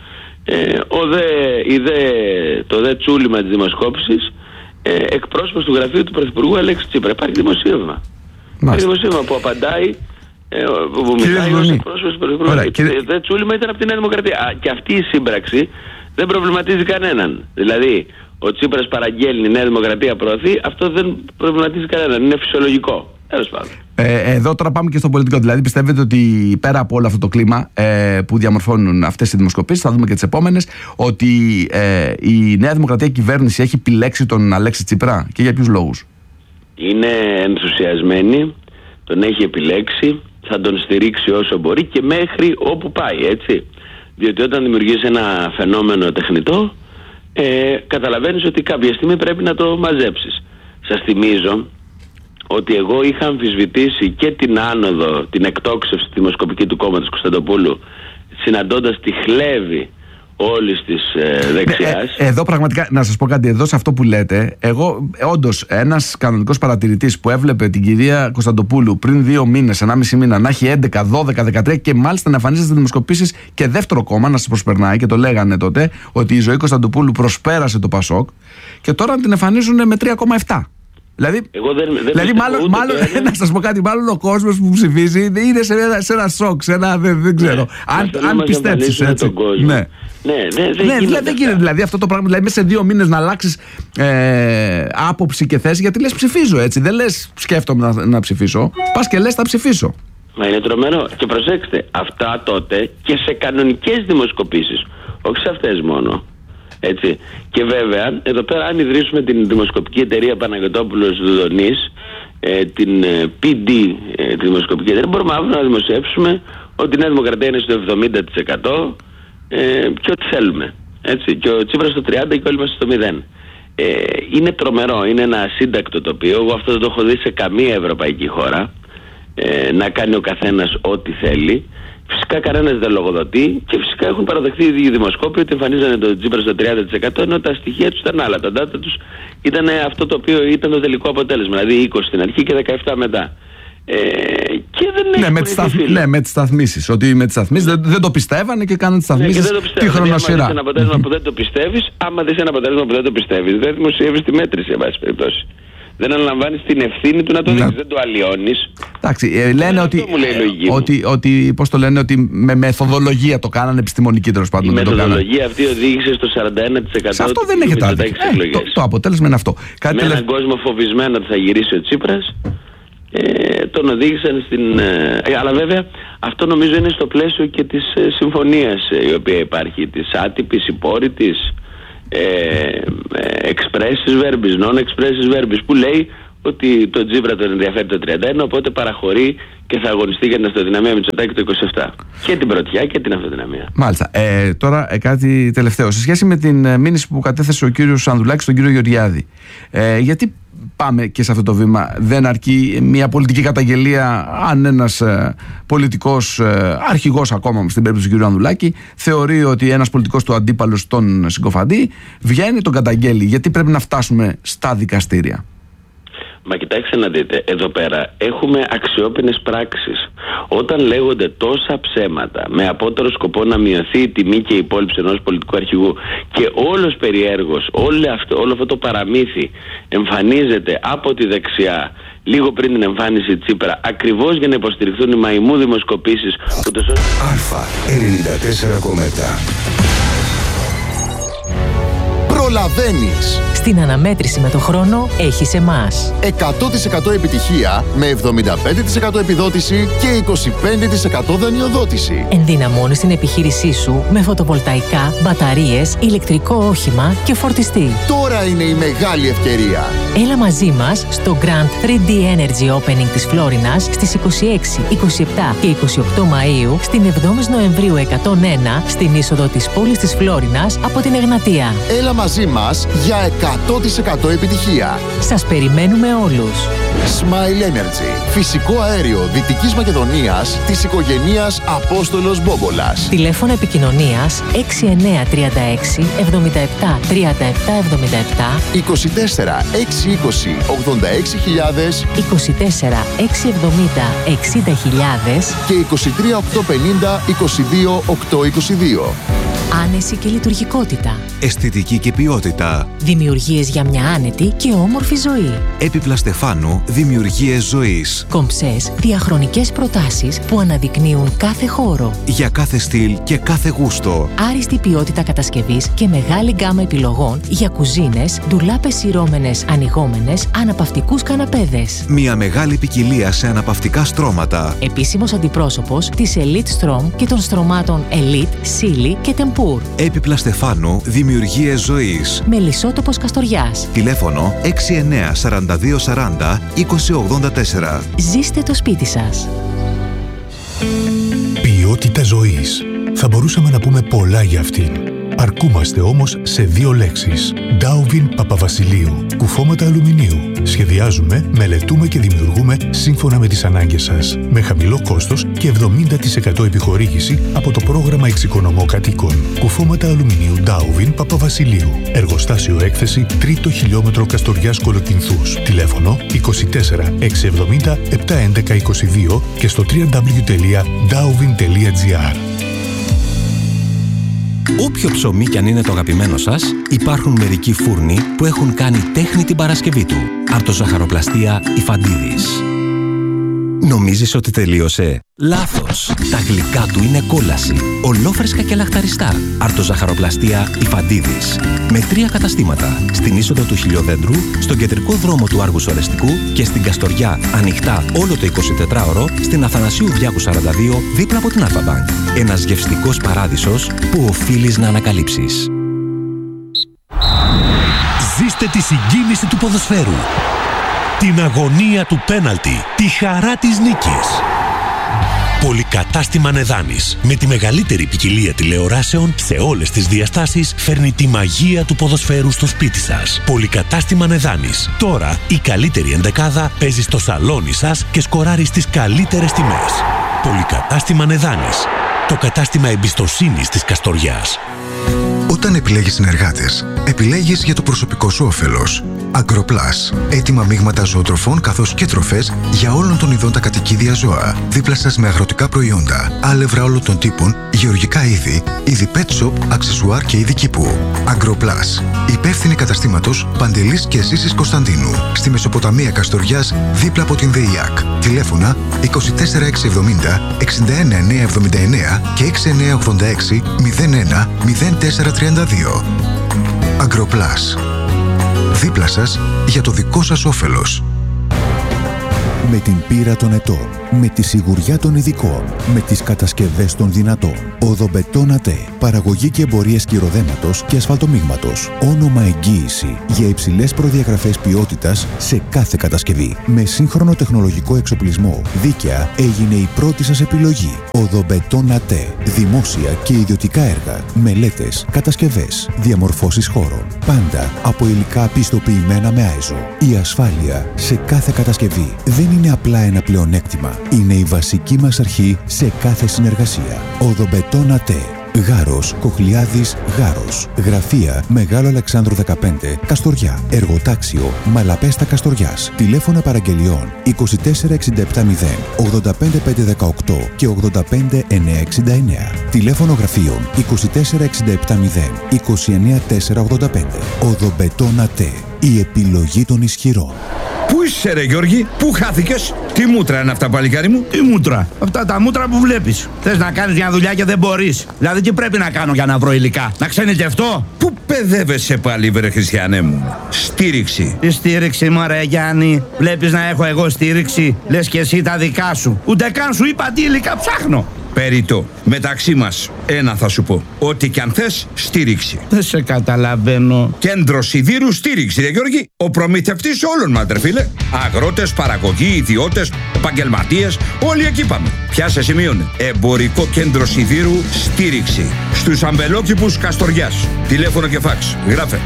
το δε τσούλημα της δημοσκόπησης, εκπρόσωπος του γραφείου του πρωθυπουργού Αλέξη Τσίπρα. Υπάρχει δημοσίευμα. Υπάρχει δημοσίευμα που απαντάει, που μιλάει ως εκπρόσωπος του πρωθυπουργού. Το δε τσούλημα ήταν από τη Νέα Δημοκρατία. Και αυτή η σύμπραξη δεν προβληματίζει κανέναν. Δηλαδή, ο Τσίπρας παραγγέλνει, η Νέα Δημοκρατία προωθεί, αυτό δεν προβληματίζει κανέναν. Είναι φυσιολογικό. Τέλος πάντων. Εδώ τώρα πάμε και στο πολιτικό. Δηλαδή, πιστεύετε ότι πέρα από όλο αυτό το κλίμα που διαμορφώνουν αυτές οι δημοσκοπήσεις, θα δούμε και τις επόμενες, ότι η Νέα Δημοκρατία κυβέρνηση έχει επιλέξει τον Αλέξη Τσίπρα και για ποιους λόγους? Είναι ενθουσιασμένη, τον έχει επιλέξει, θα τον στηρίξει όσο μπορεί και μέχρι όπου πάει, έτσι. Διότι όταν δημιουργείς ένα φαινόμενο τεχνητό, καταλαβαίνεις ότι κάποια στιγμή πρέπει να το μαζέψεις. Σας θυμίζω ότι εγώ είχα αμφισβητήσει και την άνοδο, την εκτόξευση τη δημοσκοπική του κόμματος Κωνσταντοπούλου, συναντώντας τη χλέβη όλης της δεξιάς. Εδώ πραγματικά, να σας πω κάτι, εδώ σε αυτό που λέτε, εγώ όντως ένας κανονικός παρατηρητής που έβλεπε την κυρία Κωνσταντοπούλου πριν 2 μήνες, 1,5 μήνα, να έχει 11, 12, 13 και μάλιστα να εμφανίζεται στις δημοσκοπήσεις και δεύτερο κόμμα να σας προσπερνάει, και το λέγανε τότε ότι η Ζωή Κωνσταντοπούλου προσπέρασε το Πασόκ, και τώρα την εμφανίζουν με 3,7. Δηλαδή μάλλον να σας πω κάτι, μάλλον ο κόσμος που ψηφίζει είναι σε ένα σοκ, δεν ξέρω. Αν πιστέψεις έτσι. Ναι, δεν γίνεται δηλαδή αυτό το πράγμα. Δηλαδή μέσα σε 2 μήνες να αλλάξεις άποψη και θέση, γιατί λες ψηφίζω έτσι. Δεν λες σκέφτομαι να ψηφίσω. Πας και λες θα ψηφίσω. Μα είναι τρομερό. Και προσέξτε, αυτά τότε και σε κανονικές δημοσκοπήσεις, όχι σε αυτές μόνο. Έτσι. Και βέβαια, εδώ πέρα, αν ιδρύσουμε την δημοσκοπική εταιρεία Παναγιωτόπουλος Δουδονής, την PD, τη δημοσκοπική εταιρεία, μπορούμε αύριο να δημοσιεύσουμε ότι η Νέα Δημοκρατία είναι στο 70% και ό,τι θέλουμε. Έτσι. Και ο Τσίπρας στο 30% και όλοι είμαστε στο 0%. Είναι τρομερό, είναι ένα ασύντακτο τοπίο. Εγώ αυτό δεν το έχω δει σε καμία ευρωπαϊκή χώρα. Να κάνει ο καθένας ό,τι θέλει. Φυσικά κανένας δεν λογοδοτεί και φυσικά έχουν παραδεχθεί οι ίδιοι δημοσκόποι ότι εμφανίζανε το Τσίπρα στο 30%, ενώ τα στοιχεία τους ήταν άλλα. Τα data τους ήταν αυτό το οποίο ήταν το τελικό αποτέλεσμα, δηλαδή 20 στην αρχή και 17 μετά. Και δεν με τις σταθμίσεις. Ότι με τις σταθμίσεις δεν το πιστεύανε και κάνανε τις σταθμίσεις τη χρονοσυρά. Άμα δεις ένα αποτέλεσμα που δεν το πιστεύεις, άμα δεις ένα αποτέλεσμα που δεν το πιστεύεις, δεν δημοσιεύεις τη μέτρηση, εν πάση περιπτώσει. Δεν αναλαμβάνεις την ευθύνη του να το δείξεις, δεν το αλλοιώνεις. Εντάξει, λένε ότι πώς το λένε, ότι με μεθοδολογία το κάνανε, επιστημονική τέλος πάντων. Η μεθοδολογία αυτή οδήγησε στο 41%. Σε αυτό δεν έχετε άδικο. Το αποτέλεσμα είναι αυτό. Με έναν κόσμο φοβισμένο ότι θα γυρίσει ο Τσίπρας, τον οδήγησαν στην... αλλά βέβαια αυτό νομίζω είναι στο πλαίσιο και της συμφωνίας η οποία υπάρχει, της άτυπης, υπόρρητης, expressis verbis, non-expressis verbis, που λέει ότι το Τσίπρα τον ενδιαφέρει το 31, οπότε παραχωρεί και θα αγωνιστεί για την αυτοδυναμία Μητσοτάκη το 27. Και την πρωτιά και την αυτοδυναμία. Μάλιστα. Τώρα κάτι τελευταίο. Σε σχέση με την μήνυση που κατέθεσε ο κύριος Ανδρουλάκης στον κύριο Γεωργιάδη, γιατί πάμε και σε αυτό το βήμα? Δεν αρκεί μια πολιτική καταγγελία αν ένας πολιτικός αρχηγός, ακόμα στην περίπτωση του κύριου Ανδρουλάκη, θεωρεί ότι ένας πολιτικός του αντίπαλος τον συγκοφαντεί, βγαίνει, τον καταγγέλει? Γιατί πρέπει να φτάσουμε στα δικαστήρια? Μα κοιτάξτε να δείτε, εδώ πέρα έχουμε αξιόπινες πράξεις. Όταν λέγονται τόσα ψέματα με απότερο σκοπό να μειωθεί η τιμή και η υπόλοιψη ενός πολιτικού αρχηγού και όλος περιέργως όλο αυτό το παραμύθι εμφανίζεται από τη δεξιά λίγο πριν την εμφάνιση Τσίπρα, ακριβώς για να υποστηριχθούν οι μαϊμού δημοσκοπήσεις. Αλφα 94,7. Προλαβαίνεις. Στην αναμέτρηση με το χρόνο έχεις εμάς. 100% επιτυχία με 75% επιδότηση και 25% δανειοδότηση. Ενδυναμώνεις την επιχείρησή σου με φωτοβολταϊκά, μπαταρίες, ηλεκτρικό όχημα και φορτιστή. Τώρα είναι η μεγάλη ευκαιρία. Έλα μαζί μας στο Grand 3D Energy Opening της Φλόρινας στις 26, 27 και 28 Μαΐου, στην 7η Νοεμβρίου 101, στην είσοδο της πόλης της Φλόρινας από την Εγνατία. Έλα μαζί μας για 100% επιτυχία. Σας περιμένουμε όλους. Smile Energy. Φυσικό αέριο Δυτικής Μακεδονίας της οικογενείας Απόστολος Μπόμπολας. Τηλέφωνο επικοινωνίας 6936 77 37 77 24 620 86.000 24 670 60.000 και 23 850 22 822. Άνεση και λειτουργικότητα. Αισθητική και ποιότητα. Δημιουργίες για μια άνετη και όμορφη ζωή. Έπιπλα Στεφάνου, δημιουργίες ζωής. Κομψές, διαχρονικές προτάσεις που αναδεικνύουν κάθε χώρο. Για κάθε στυλ και κάθε γούστο. Άριστη ποιότητα κατασκευής και μεγάλη γκάμα επιλογών για κουζίνες, ντουλάπες σειρώμενες, ανοιγόμενες, αναπαυτικούς καναπέδες. Μια μεγάλη ποικιλία σε αναπαυτικά στρώματα. Επίσημος αντιπρόσωπος της Elite Strom και των στρωμάτων Elite, Silly και Tempour. Έπιπλα Στεφάνου, δημιουργίες ζωής. Μελισσότοπος Καστοριάς. Τηλέφωνο 69 42 40 20 84. Ζήστε το σπίτι σας. Ποιότητα ζωής. Θα μπορούσαμε να πούμε πολλά για αυτήν. Αρκούμαστε όμως σε 2 λέξεις. Ντάουβιν Παπαβασιλείου. Κουφώματα αλουμινίου. Σχεδιάζουμε, μελετούμε και δημιουργούμε σύμφωνα με τις ανάγκες σας. Με χαμηλό κόστος και 70% επιχορήγηση από το πρόγραμμα Εξοικονομώ Κατοίκων. Κουφώματα αλουμινίου Ντάουβιν Παπαβασιλείου. Εργοστάσιο έκθεση 3ο χιλιόμετρο Καστοριάς Κολοκυνθούς. Τηλέφωνο 24 670 711 22 και στο www.dauvin.gr. Όποιο ψωμί κι αν είναι το αγαπημένο σας, υπάρχουν μερικοί φούρνοι που έχουν κάνει τέχνη την Παρασκευή του. Αρτοζαχαροπλαστεία Ιφαντίδης. Νομίζεις ότι τελείωσε? Λάθος! Τα γλυκά του είναι κόλαση. Ολόφρεσκα και λαχταριστά. Αρτοζαχαροπλαστεία Ιφαντίδης. Με 3 καταστήματα. Στην είσοδο του Χιλιοδέντρου, στον κεντρικό δρόμο του Άργους Ορεστικού και στην Καστοριά, ανοιχτά όλο το 24ωρο, στην Αθανασίου Διάκου 42, δίπλα από την Αλφα-Μπανκ. Ένας γευστικός παράδεισος που οφείλεις να ανακαλύψεις. Ζήστε τη συγκίνηση του ποδοσφαίρου. Την αγωνία του πέναλτι, τη χαρά της νίκης. Πολυκατάστημα Νεδάνης, με τη μεγαλύτερη ποικιλία τηλεοράσεων σε όλες τις διαστάσεις, φέρνει τη μαγεία του ποδοσφαίρου στο σπίτι σας. Πολυκατάστημα Νεδάνης. Τώρα η καλύτερη ενδεκάδα παίζει στο σαλόνι σας και σκοράρει στις καλύτερες τιμές. Πολυκατάστημα Νεδάνης. Το κατάστημα εμπιστοσύνης της Καστοριάς. Όταν επιλέγεις συνεργάτες, επιλέγεις για το προσωπικό σου όφελος. Agroplus. Έτοιμα μείγματα ζωοτροφών καθώς και τροφές για όλων των ειδών τα κατοικίδια ζώα. Δίπλα σας με αγροτικά προϊόντα, άλευρα όλων των τύπων, γεωργικά είδη, είδη pet shop, αξεσουάρ και είδη κήπου. Agroplus. Υπεύθυνη καταστήματος Παντελής και Ζήσης Κωνσταντίνου. Στη Μεσοποταμία Καστοριάς, δίπλα από την ΔΕΙΑΚ. Τηλέφωνα 24670 61979 και 6986 01 0432. Agroplus. Δίπλα σας για το δικό σας όφελος. Με την πείρα των ετών, με τη σιγουριά των ειδικών, με τις κατασκευές των δυνατών. Οδομπετόν ΑΤΕ. Παραγωγή και εμπορίες κυροδέματος και ασφαλτομίγματος. Όνομα εγγύηση για υψηλές προδιαγραφές ποιότητας σε κάθε κατασκευή. Με σύγχρονο τεχνολογικό εξοπλισμό, δίκαια έγινε η πρώτη σας επιλογή. Οδομπετόν ΑΤΕ. Δημόσια και ιδιωτικά έργα, μελέτες, κατασκευές, διαμορφώσεις χώρων. Πάντα από υλικά πιστοποιημένα με ISO. Η ασφάλεια σε κάθε κατασκευή δεν είναι απλά ένα πλεονέκτημα. Είναι η βασική μας αρχή σε κάθε συνεργασία. Οδομπετόν ΑΤΕ. Γάρος, Κοχλιάδης, Γάρος. Γραφεία Μεγάλο Αλεξάνδρου 15, Καστοριά. Εργοτάξιο Μαλαπέστα Καστοριάς. Τηλέφωνα παραγγελιών 24670 85518 και 85969. Τηλέφωνο γραφείων 24670 29485. Οδομπετόν ΑΤΕ. Η επιλογή των ισχυρών. Πού είσαι ρε Γιώργη, πού χάθηκες? Τι μούτρα είναι αυτά παλικάρι μου? Τι μούτρα? Αυτά τα μούτρα που βλέπεις. Θες να κάνεις μια δουλειά και δεν μπορείς. Δηλαδή τι πρέπει να κάνω για να βρω υλικά? Να ξενιτευτώ? Πού παιδεύεσαι πάλι βρε Χριστιανέ μου? Στήριξη. Τι στήριξη μωρέ Γιάννη? Βλέπεις να έχω εγώ στήριξη? Λες και εσύ τα δικά σου. Ούτε καν σου είπα τι υλικά ψάχνω. Περιττό. Μεταξύ μας, ένα θα σου πω. Ό,τι κι αν θες, στήριξη. Δεν σε καταλαβαίνω. Κέντρο Σιδήρου στήριξη, ρε Γιώργη. Ο προμηθευτής όλων μας, ρε φίλε. Αγρότες, παραγωγοί, ιδιώτες, επαγγελματίες, όλοι εκεί πάμε. Πιάσε σημείωνε. Εμπορικό κέντρο Σιδήρου στήριξη. Στους αμπελόκηπους Καστοριάς. Τηλέφωνο και φάξ. Γράφε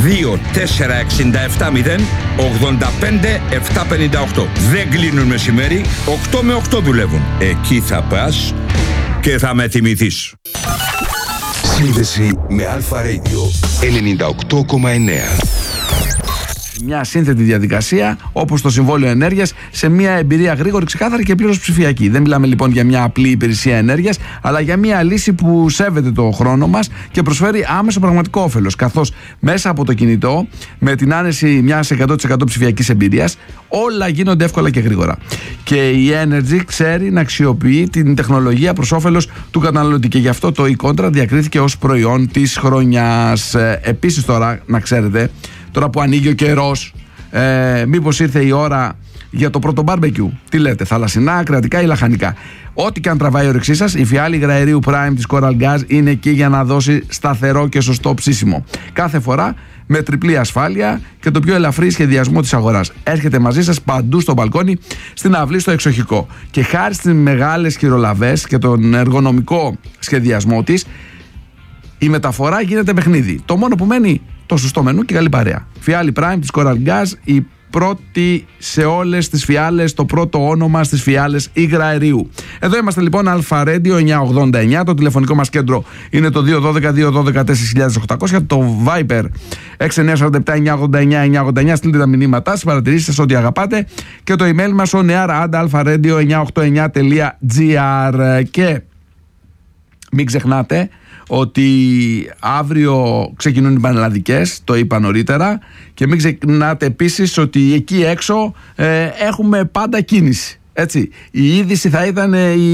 24670 85 758. Δεν κλείνουν μεσημέρι, 8 με 8 δουλεύουν. Εκεί θα πας και θα με θυμηθείς. Σύνδεση με Αλφα Radio 98,9. Μια σύνθετη διαδικασία, όπως το Συμβόλαιο Ενέργειας, σε μια εμπειρία γρήγορη, ξεκάθαρη και πλήρως ψηφιακή. Δεν μιλάμε λοιπόν για μια απλή υπηρεσία ενέργειας, αλλά για μια λύση που σέβεται το χρόνο μας και προσφέρει άμεσο πραγματικό όφελος. Καθώς μέσα από το κινητό, με την άνεση μιας 100% ψηφιακής εμπειρίας, όλα γίνονται εύκολα και γρήγορα. Και η Energy ξέρει να αξιοποιεί την τεχνολογία προς όφελος του καταναλωτή. Και γι' αυτό το e-Contra διακρίθηκε ως προϊόν της χρονιάς. Επίσης, τώρα, να ξέρετε, τώρα που ανοίγει ο καιρός, μήπως ήρθε η ώρα για το πρώτο barbecue? Τι λέτε, θαλασσινά, κρεατικά ή λαχανικά? Ό,τι και αν τραβάει η όρεξή σας, η φιάλη υγραερίου Prime της Coral Gas είναι εκεί για να δώσει σταθερό και σωστό ψήσιμο. Κάθε φορά με τριπλή ασφάλεια και το πιο ελαφρύ σχεδιασμό της αγοράς. Έρχεται μαζί σας παντού στο μπαλκόνι, στην αυλή, στο εξοχικό. Και χάρη στις μεγάλες χειρολαβές και τον εργονομικό σχεδιασμό της, η μεταφορά γίνεται παιχνίδι. Το μόνο που μένει, το σωστό μενού και καλή παρέα. Φιάλη Prime της Coral Gas, η πρώτη σε όλες τις φιάλες, το πρώτο όνομα στις φιάλες υγραερίου. Εδώ είμαστε λοιπόν, Αλφα Radio 989. Το τηλεφωνικό μας κέντρο είναι το 212-212-4800. Το Viber 6947-989-989. Στείλτε τα μηνύματά σας, παρατηρήσεις σας, ό,τι αγαπάτε. Και το email μας onear@alfaradio989.gr. Και Μην ξεχνάτε ότι αύριο ξεκινούν οι πανελλαδικές, το είπα νωρίτερα, και μην ξεχνάτε επίσης ότι εκεί έξω έχουμε πάντα κίνηση. Έτσι. Η είδηση θα ήταν η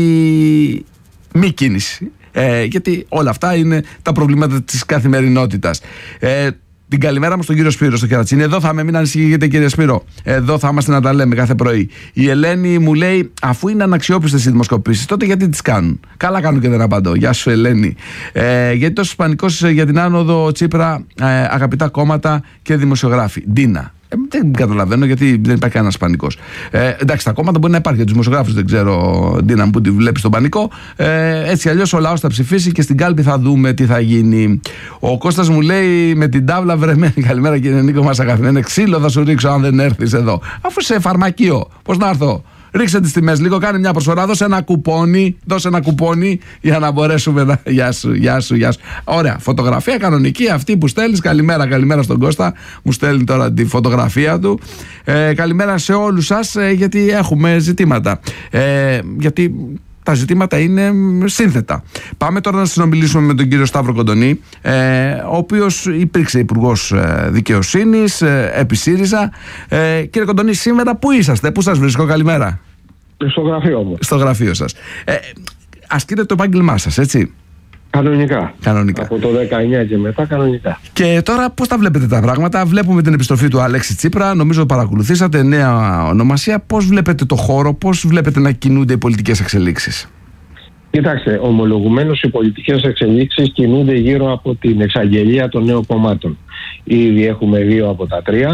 μη κίνηση, γιατί όλα αυτά είναι τα προβλήματα της καθημερινότητας. Την καλημέρα μου στον κύριο Σπύρο στο Κερατσίνι. Εδώ θα είμαι, μην ανησυχείτε κύριε Σπύρο. Εδώ θα είμαστε να τα λέμε κάθε πρωί. Η Ελένη μου λέει, αφού είναι αναξιόπιστες οι δημοσκοπήσεις, τότε γιατί τις κάνουν? Καλά κάνουν και δεν απαντώ. Γεια σου Ελένη. Γιατί τόσο πανικός για την άνοδο Τσίπρα, αγαπητά κόμματα και δημοσιογράφοι? Ντίνα. Δεν καταλαβαίνω γιατί δεν υπάρχει κανένα πανικός. Εντάξει, τα κόμματα μπορεί να υπάρχει, για τους δημοσιογράφους δεν ξέρω, Ντίνα μου, που τη βλέπει στον πανικό. Έτσι αλλιώς ο λαός θα ψηφίσει και στην κάλπη θα δούμε τι θα γίνει. Ο Κώστας μου λέει, με την τάβλα βρεμένη, καλημέρα κύριε Νίκο μας αγαπημένο, ξύλο θα σου ρίξω αν δεν έρθεις εδώ. Αφού σε φαρμακείο, πώς να έρθω? Ρίξε τις τιμές λίγο, κάνε μια προσφορά, δώσε ένα κουπόνι για να μπορέσουμε να... Γεια σου. Ωραία, φωτογραφία κανονική αυτή που στέλνεις. Καλημέρα στον Κώστα, μου στέλνει τώρα τη φωτογραφία του. Καλημέρα σε όλους σας, γιατί έχουμε ζητήματα. Γιατί τα ζητήματα είναι σύνθετα. Πάμε τώρα να συνομιλήσουμε με τον κύριο Σταύρο Κοντονή, ο οποίος υπήρξε υπουργός δικαιοσύνης επί ΣΥΡΙΖΑ. Κύριε Κοντονή, σήμερα πού είσαστε, πού σας βρίσκω? Καλημέρα. Στο γραφείο μου. Στο γραφείο σας. Ασκείτε το επάγγελμά σας, έτσι? Κανονικά. Από το 19 και μετά κανονικά. Και τώρα πώς τα βλέπετε τα πράγματα? Βλέπουμε την επιστροφή του Αλέξη Τσίπρα, νομίζω παρακολουθήσατε, νέα ονομασία. Πώς βλέπετε το χώρο, πώς βλέπετε να κινούνται οι πολιτικές εξελίξεις? Κοιτάξτε, ομολογουμένως οι πολιτικές εξελίξεις κινούνται γύρω από την εξαγγελία των νέων κομμάτων. Ήδη έχουμε 2 από τα 3,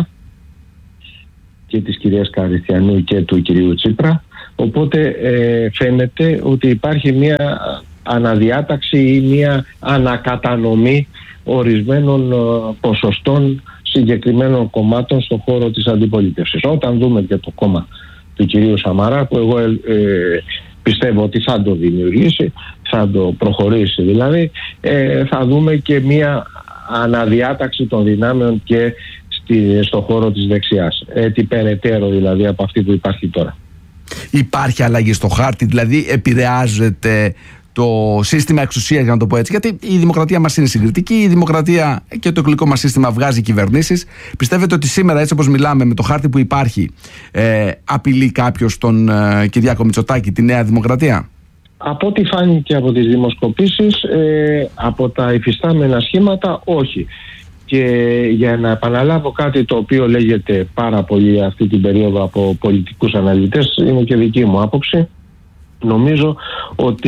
και της κυρίας Καριστιανού και του κυρίου Τσίπρα. Οπότε φαίνεται ότι υπάρχει μια αναδιάταξη ή μια ανακατανομή ορισμένων ποσοστών συγκεκριμένων κομμάτων στον χώρο της αντιπολίτευσης. Όταν δούμε και το κόμμα του κυρίου Σαμαρά, που εγώ πιστεύω ότι θα το δημιουργήσει, θα το προχωρήσει δηλαδή, θα δούμε και μια αναδιάταξη των δυνάμεων και στον χώρο της δεξιάς. Έτσι περαιτέρω δηλαδή από αυτή που υπάρχει τώρα. Υπάρχει αλλαγή στο χάρτη, δηλαδή επηρεάζεται το σύστημα εξουσίας, για να το πω έτσι? Γιατί η δημοκρατία μας είναι συγκριτική, η δημοκρατία και το εκλογικό μας σύστημα βγάζει κυβερνήσεις. Πιστεύετε ότι σήμερα, έτσι όπως μιλάμε, με το χάρτη που υπάρχει, απειλεί κάποιος τον Κυριάκο Μητσοτάκη, τη Νέα Δημοκρατία? Από ό,τι φάνηκε από τις δημοσκοπήσεις, από τα υφιστάμενα σχήματα, όχι. Και για να επαναλάβω κάτι το οποίο λέγεται πάρα πολύ αυτή την περίοδο από πολιτικούς αναλυτές, είναι και δική μου άποψη, νομίζω ότι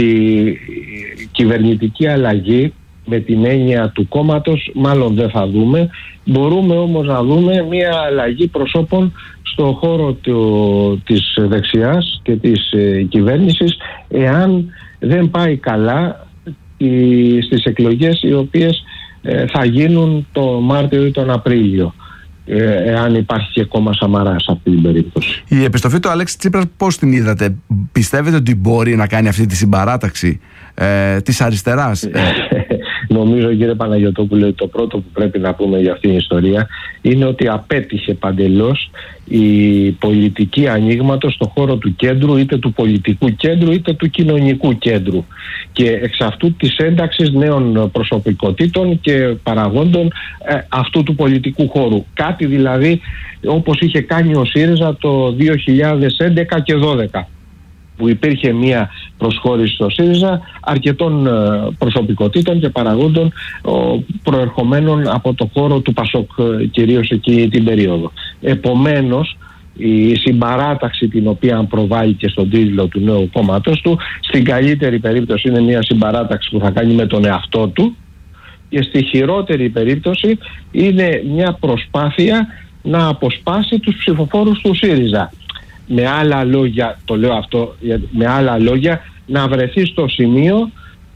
η κυβερνητική αλλαγή με την έννοια του κόμματος μάλλον δεν θα δούμε. Μπορούμε όμως να δούμε μια αλλαγή προσώπων στον χώρο της δεξιάς και της κυβέρνησης, εάν δεν πάει καλά στις εκλογές οι οποίες θα γίνουν το Μάρτιο ή τον Απρίλιο, εάν υπάρχει και κόμμα Σαμαρά σε αυτή την περίπτωση. Η επιστροφή του Αλέξη Τσίπρα πώς την είδατε? Πιστεύετε ότι μπορεί να κάνει αυτή τη συμπαράταξη της αριστεράς? Νομίζω, κύριε Παναγιωτόπουλε, το πρώτο που πρέπει να πούμε για αυτήν την ιστορία είναι ότι απέτυχε παντελώς η πολιτική ανοίγματος στον χώρο του κέντρου, είτε του πολιτικού κέντρου είτε του κοινωνικού κέντρου, και εξ αυτού της ένταξης νέων προσωπικότητων και παραγόντων αυτού του πολιτικού χώρου. Κάτι δηλαδή όπως είχε κάνει ο ΣΥΡΙΖΑ το 2011 και 2012, που υπήρχε μια προσχώρηση στο ΣΥΡΙΖΑ αρκετών προσωπικότητων και παραγόντων προερχομένων από το χώρο του ΠΑΣΟΚ, κυρίως εκεί την περίοδο. Επομένως, η συμπαράταξη την οποία προβάλλει και στον τίτλο του νέου κόμματος του, στην καλύτερη περίπτωση είναι μια συμπαράταξη που θα κάνει με τον εαυτό του, και στη χειρότερη περίπτωση είναι μια προσπάθεια να αποσπάσει τους ψηφοφόρους του ΣΥΡΙΖΑ. Με άλλα λόγια, το λέω αυτό, με άλλα λόγια, να βρεθεί στο σημείο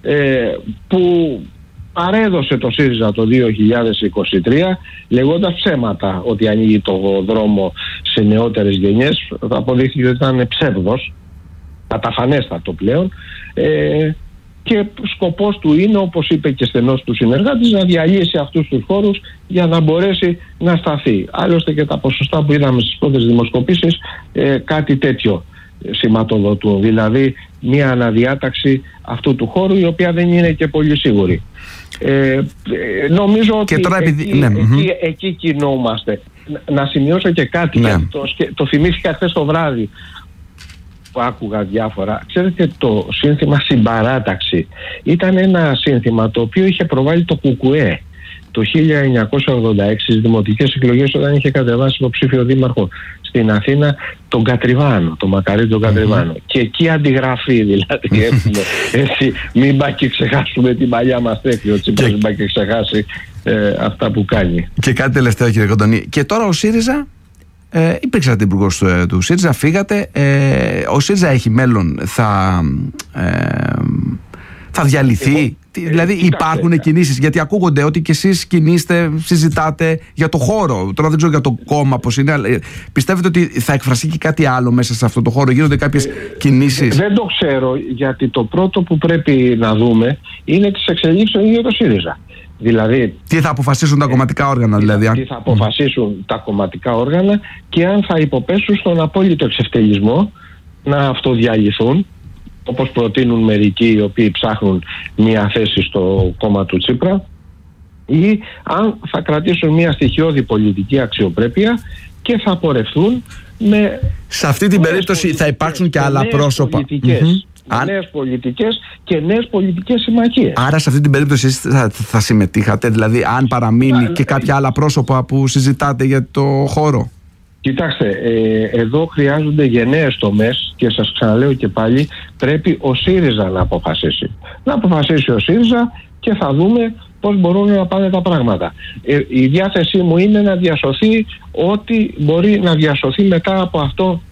που παρέδωσε το ΣΥΡΙΖΑ το 2023 λέγοντας ψέματα ότι ανοίγει το δρόμο σε νεότερες γενιές. Θα αποδείχθηκε ότι ήταν ψεύδος, καταφανέστατο πλέον, και σκοπός του είναι, όπως είπε και στενός του συνεργάτης, να διαλύσει αυτούς τους χώρους για να μπορέσει να σταθεί. Άλλωστε και τα ποσοστά που είδαμε στις πρώτες δημοσκοπήσεις κάτι τέτοιο σηματοδοτούν. Δηλαδή μια αναδιάταξη αυτού του χώρου, η οποία δεν είναι και πολύ σίγουρη. Νομίζω ότι εκεί κινούμαστε. Να σημειώσω και κάτι, γιατί το θυμήθηκα χθες το βράδυ που άκουγα διάφορα. Ξέρετε, το σύνθημα συμπαράταξη ήταν ένα σύνθημα το οποίο είχε προβάλει το ΚΚΕ το 1986 στις δημοτικές εκλογές, όταν είχε κατεβάσει υποψήφιο δήμαρχο στην Αθήνα τον Κατριβάνο, τον Μακαρίτη τον Κατριβάνο. Και εκεί αντιγραφή, δηλαδή έχουμε, έτσι, μην πάει και ξεχάσουμε την παλιά μας τέτοιο, ο Τσίπρας μην πάει και ξεχάσει αυτά που κάνει. Και κάτι τελευταίο, κύριε Κοντονή. Και τώρα ο ΣΥΡΙΖΑ, υπήρξατε υπουργός του ΣΥΡΙΖΑ, φύγατε. Ο ΣΥΡΙΖΑ έχει μέλλον, θα διαλυθεί? Δηλαδή υπάρχουν κινήσεις? Γιατί ακούγονται ότι και εσείς κινείστε, συζητάτε για το χώρο. Τώρα δεν ξέρω για το κόμμα πώς είναι, αλλά πιστεύετε ότι θα εκφραστεί και κάτι άλλο μέσα σε αυτό το χώρο? Γίνονται κάποιες κινήσεις? Δεν το ξέρω, γιατί το πρώτο που πρέπει να δούμε είναι τις εξελίξεις για το ΣΥΡΙΖΑ. Δηλαδή, τι θα αποφασίσουν τα κομματικά όργανα, δηλαδή? Τι θα αποφασίσουν τα κομματικά όργανα και αν θα υποπέσουν στον απόλυτο εξευτελισμό να αυτοδιαλυθούν, όπως προτείνουν μερικοί οι οποίοι ψάχνουν μια θέση στο κόμμα του Τσίπρα, ή αν θα κρατήσουν μια στοιχειώδη πολιτική αξιοπρέπεια και θα πορευθούν με... Σε αυτή την περίπτωση θα υπάρξουν και άλλα πρόσωπα. Νέες πολιτικές και νέες πολιτικές συμμαχίες. Άρα σε αυτή την περίπτωση εσείς θα συμμετείχατε, δηλαδή αν παραμείνει και κάποια άλλα πρόσωπα που συζητάτε για το χώρο? Κοιτάξτε, εδώ χρειάζονται γενναίες τομές και σας ξαναλέω και πάλι, πρέπει ο ΣΥΡΙΖΑ να αποφασίσει. Να αποφασίσει ο ΣΥΡΙΖΑ και θα δούμε πώς μπορούν να πάνε τα πράγματα. Η διάθεσή μου είναι να διασωθεί ό,τι μπορεί να διασωθεί μετά από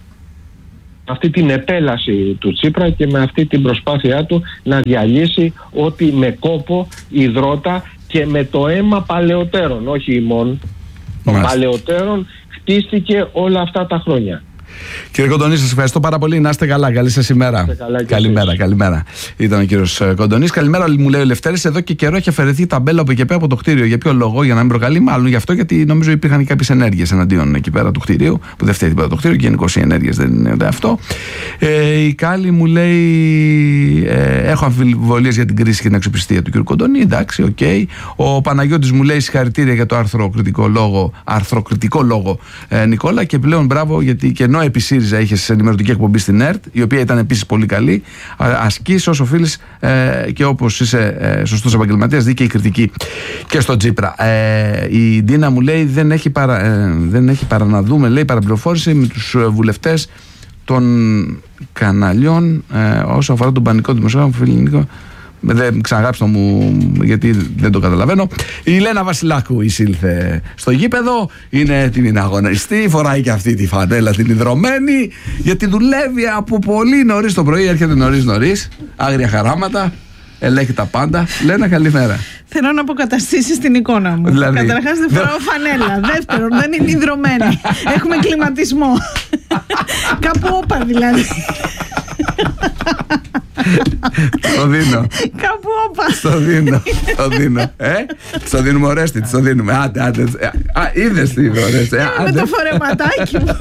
αυτή την επέλαση του Τσίπρα και με αυτή την προσπάθειά του να διαλύσει ό,τι με κόπο, υδρότα και με το αίμα παλαιότερων, όχι ημών, των παλαιότερων, χτίστηκε όλα αυτά τα χρόνια. Κύριε Κοντονή, σας ευχαριστώ πάρα πολύ. Να είστε καλά. Καλή σας ημέρα. Καλημέρα. Ήταν ο κύριος Κοντονής. Καλημέρα, μου λέει ο Λευτέρης. Εδώ και καιρό έχει αφαιρεθεί η ταμπέλα από εκεί πέρα από το κτίριο. Για ποιο λόγο? Για να μην προκαλεί? Μάλλον γι' αυτό, γιατί νομίζω υπήρχαν κάποιες ενέργειες εναντίον εκεί πέρα του κτίριου, που δεν φταίει τίποτα το κτίριο. Γενικώς οι ενέργειες δεν είναι αυτό. Η Κάλλη μου λέει: έχω αμφιβολίες για την κρίση και την αξιοπιστία του κ. Κοντονή. Εντάξει, οκ. Ο Παναγιώτης μου λέει: συγχαρητήρια για το αρθροκριτικό λόγο, Νικόλα, και πλέον μπράβο, γιατί και ενώ επί ΣΥΡΙΖΑ είχε ενημερωτική εκπομπή στην ΕΡΤ, η οποία ήταν επίσης πολύ καλή, ασκείς όσο οφείλεις και όπως είσαι σωστός επαγγελματίας, δίκαιη κριτική και στο Τσίπρα. Η Ντίνα μου λέει: δεν έχει παρά να δούμε, λέει, παραπληροφόρηση με τους βουλευτές των καναλιών όσο αφορά τον πανικό δημοσιογράφο Νίκο. Δεν ξαναγράψτε μου, γιατί δεν το καταλαβαίνω. Η Λένα Βασιλάκου εισήλθε στο γήπεδο. Είναι έτοιμη να αγωνιστεί. Φοράει και αυτή τη φανέλα την ιδρωμένη, γιατί δουλεύει από πολύ νωρίς το πρωί. Έρχεται νωρίς, άγρια χαράματα. Ελέγχει τα πάντα. Λένα, καλημέρα. Θέλω να αποκαταστήσεις την εικόνα μου. Δηλαδή, καταρχάς δεν φοράω φανέλα. Δεύτερον, δεν είναι ιδρωμένη. Έχουμε κλιματισμό. Κάπου όπα δηλαδή. Το δίνω. Κάπου όπα. Στο δίνω. Στο δίνουμε Ορέστη, το δίνουμε. Άντε. Είδες τι είπε Ορέστη. Με το φορεματάκι μου.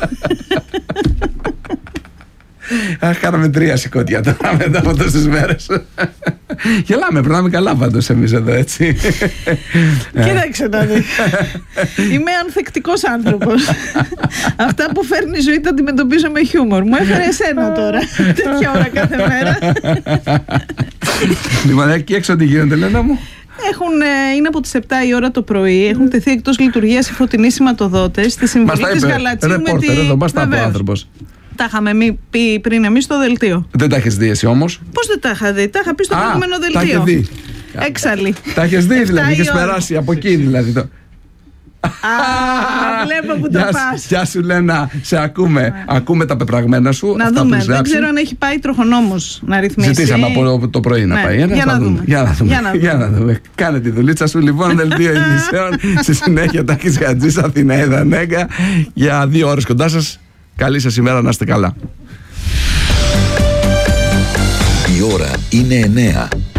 Κάναμε 3 σηκώτια τώρα μετά από τόσες μέρες. Γελάμε, περνάμε καλά πάντως εμείς εδώ, έτσι. Κοίταξε να δεις. Είμαι ανθεκτικός άνθρωπος. Αυτά που φέρνει η ζωή τα αντιμετωπίζω με χιούμορ. Μου έφερε εσένα τώρα, τέτοια ώρα κάθε μέρα. Λοιπόν, εκεί έξω τι γίνεται, Λένα μου? Είναι από τις 7 η ώρα το πρωί. Έχουν τεθεί εκτός λειτουργίας οι φωτεινοί σηματοδότες στη συμβολή της Γαλατσίου με τη... Τα είχαμε πει πριν εμείς στο δελτίο. Δεν τα έχεις δει εσύ όμως? Πώς δεν τα είχα δει? Τα είχα πει στο προηγούμενο δελτίο. Τα έχεις δει. Έξαλλη. Τα έχεις δει δηλαδή, είχες περάσει από εκεί δηλαδή. Βλέπω που το πας. Γεια σου Λένα, σε ακούμε τα πεπραγμένα σου. Να δούμε, δεν ξέρω αν έχει πάει τροχονόμος να ρυθμίσει. Ζητήσαμε από το πρωί να πάει. Για να δούμε. Κάνε τη δουλίτσα σου λοιπόν, δελτίο ειδήσεων. Στη συνέχεια Τάκης Χατζής, Αθηναίδα Νέγκα, για 2 ώρες κοντά σας. Καλή σας ημέρα, να είστε καλά. Η ώρα είναι 9.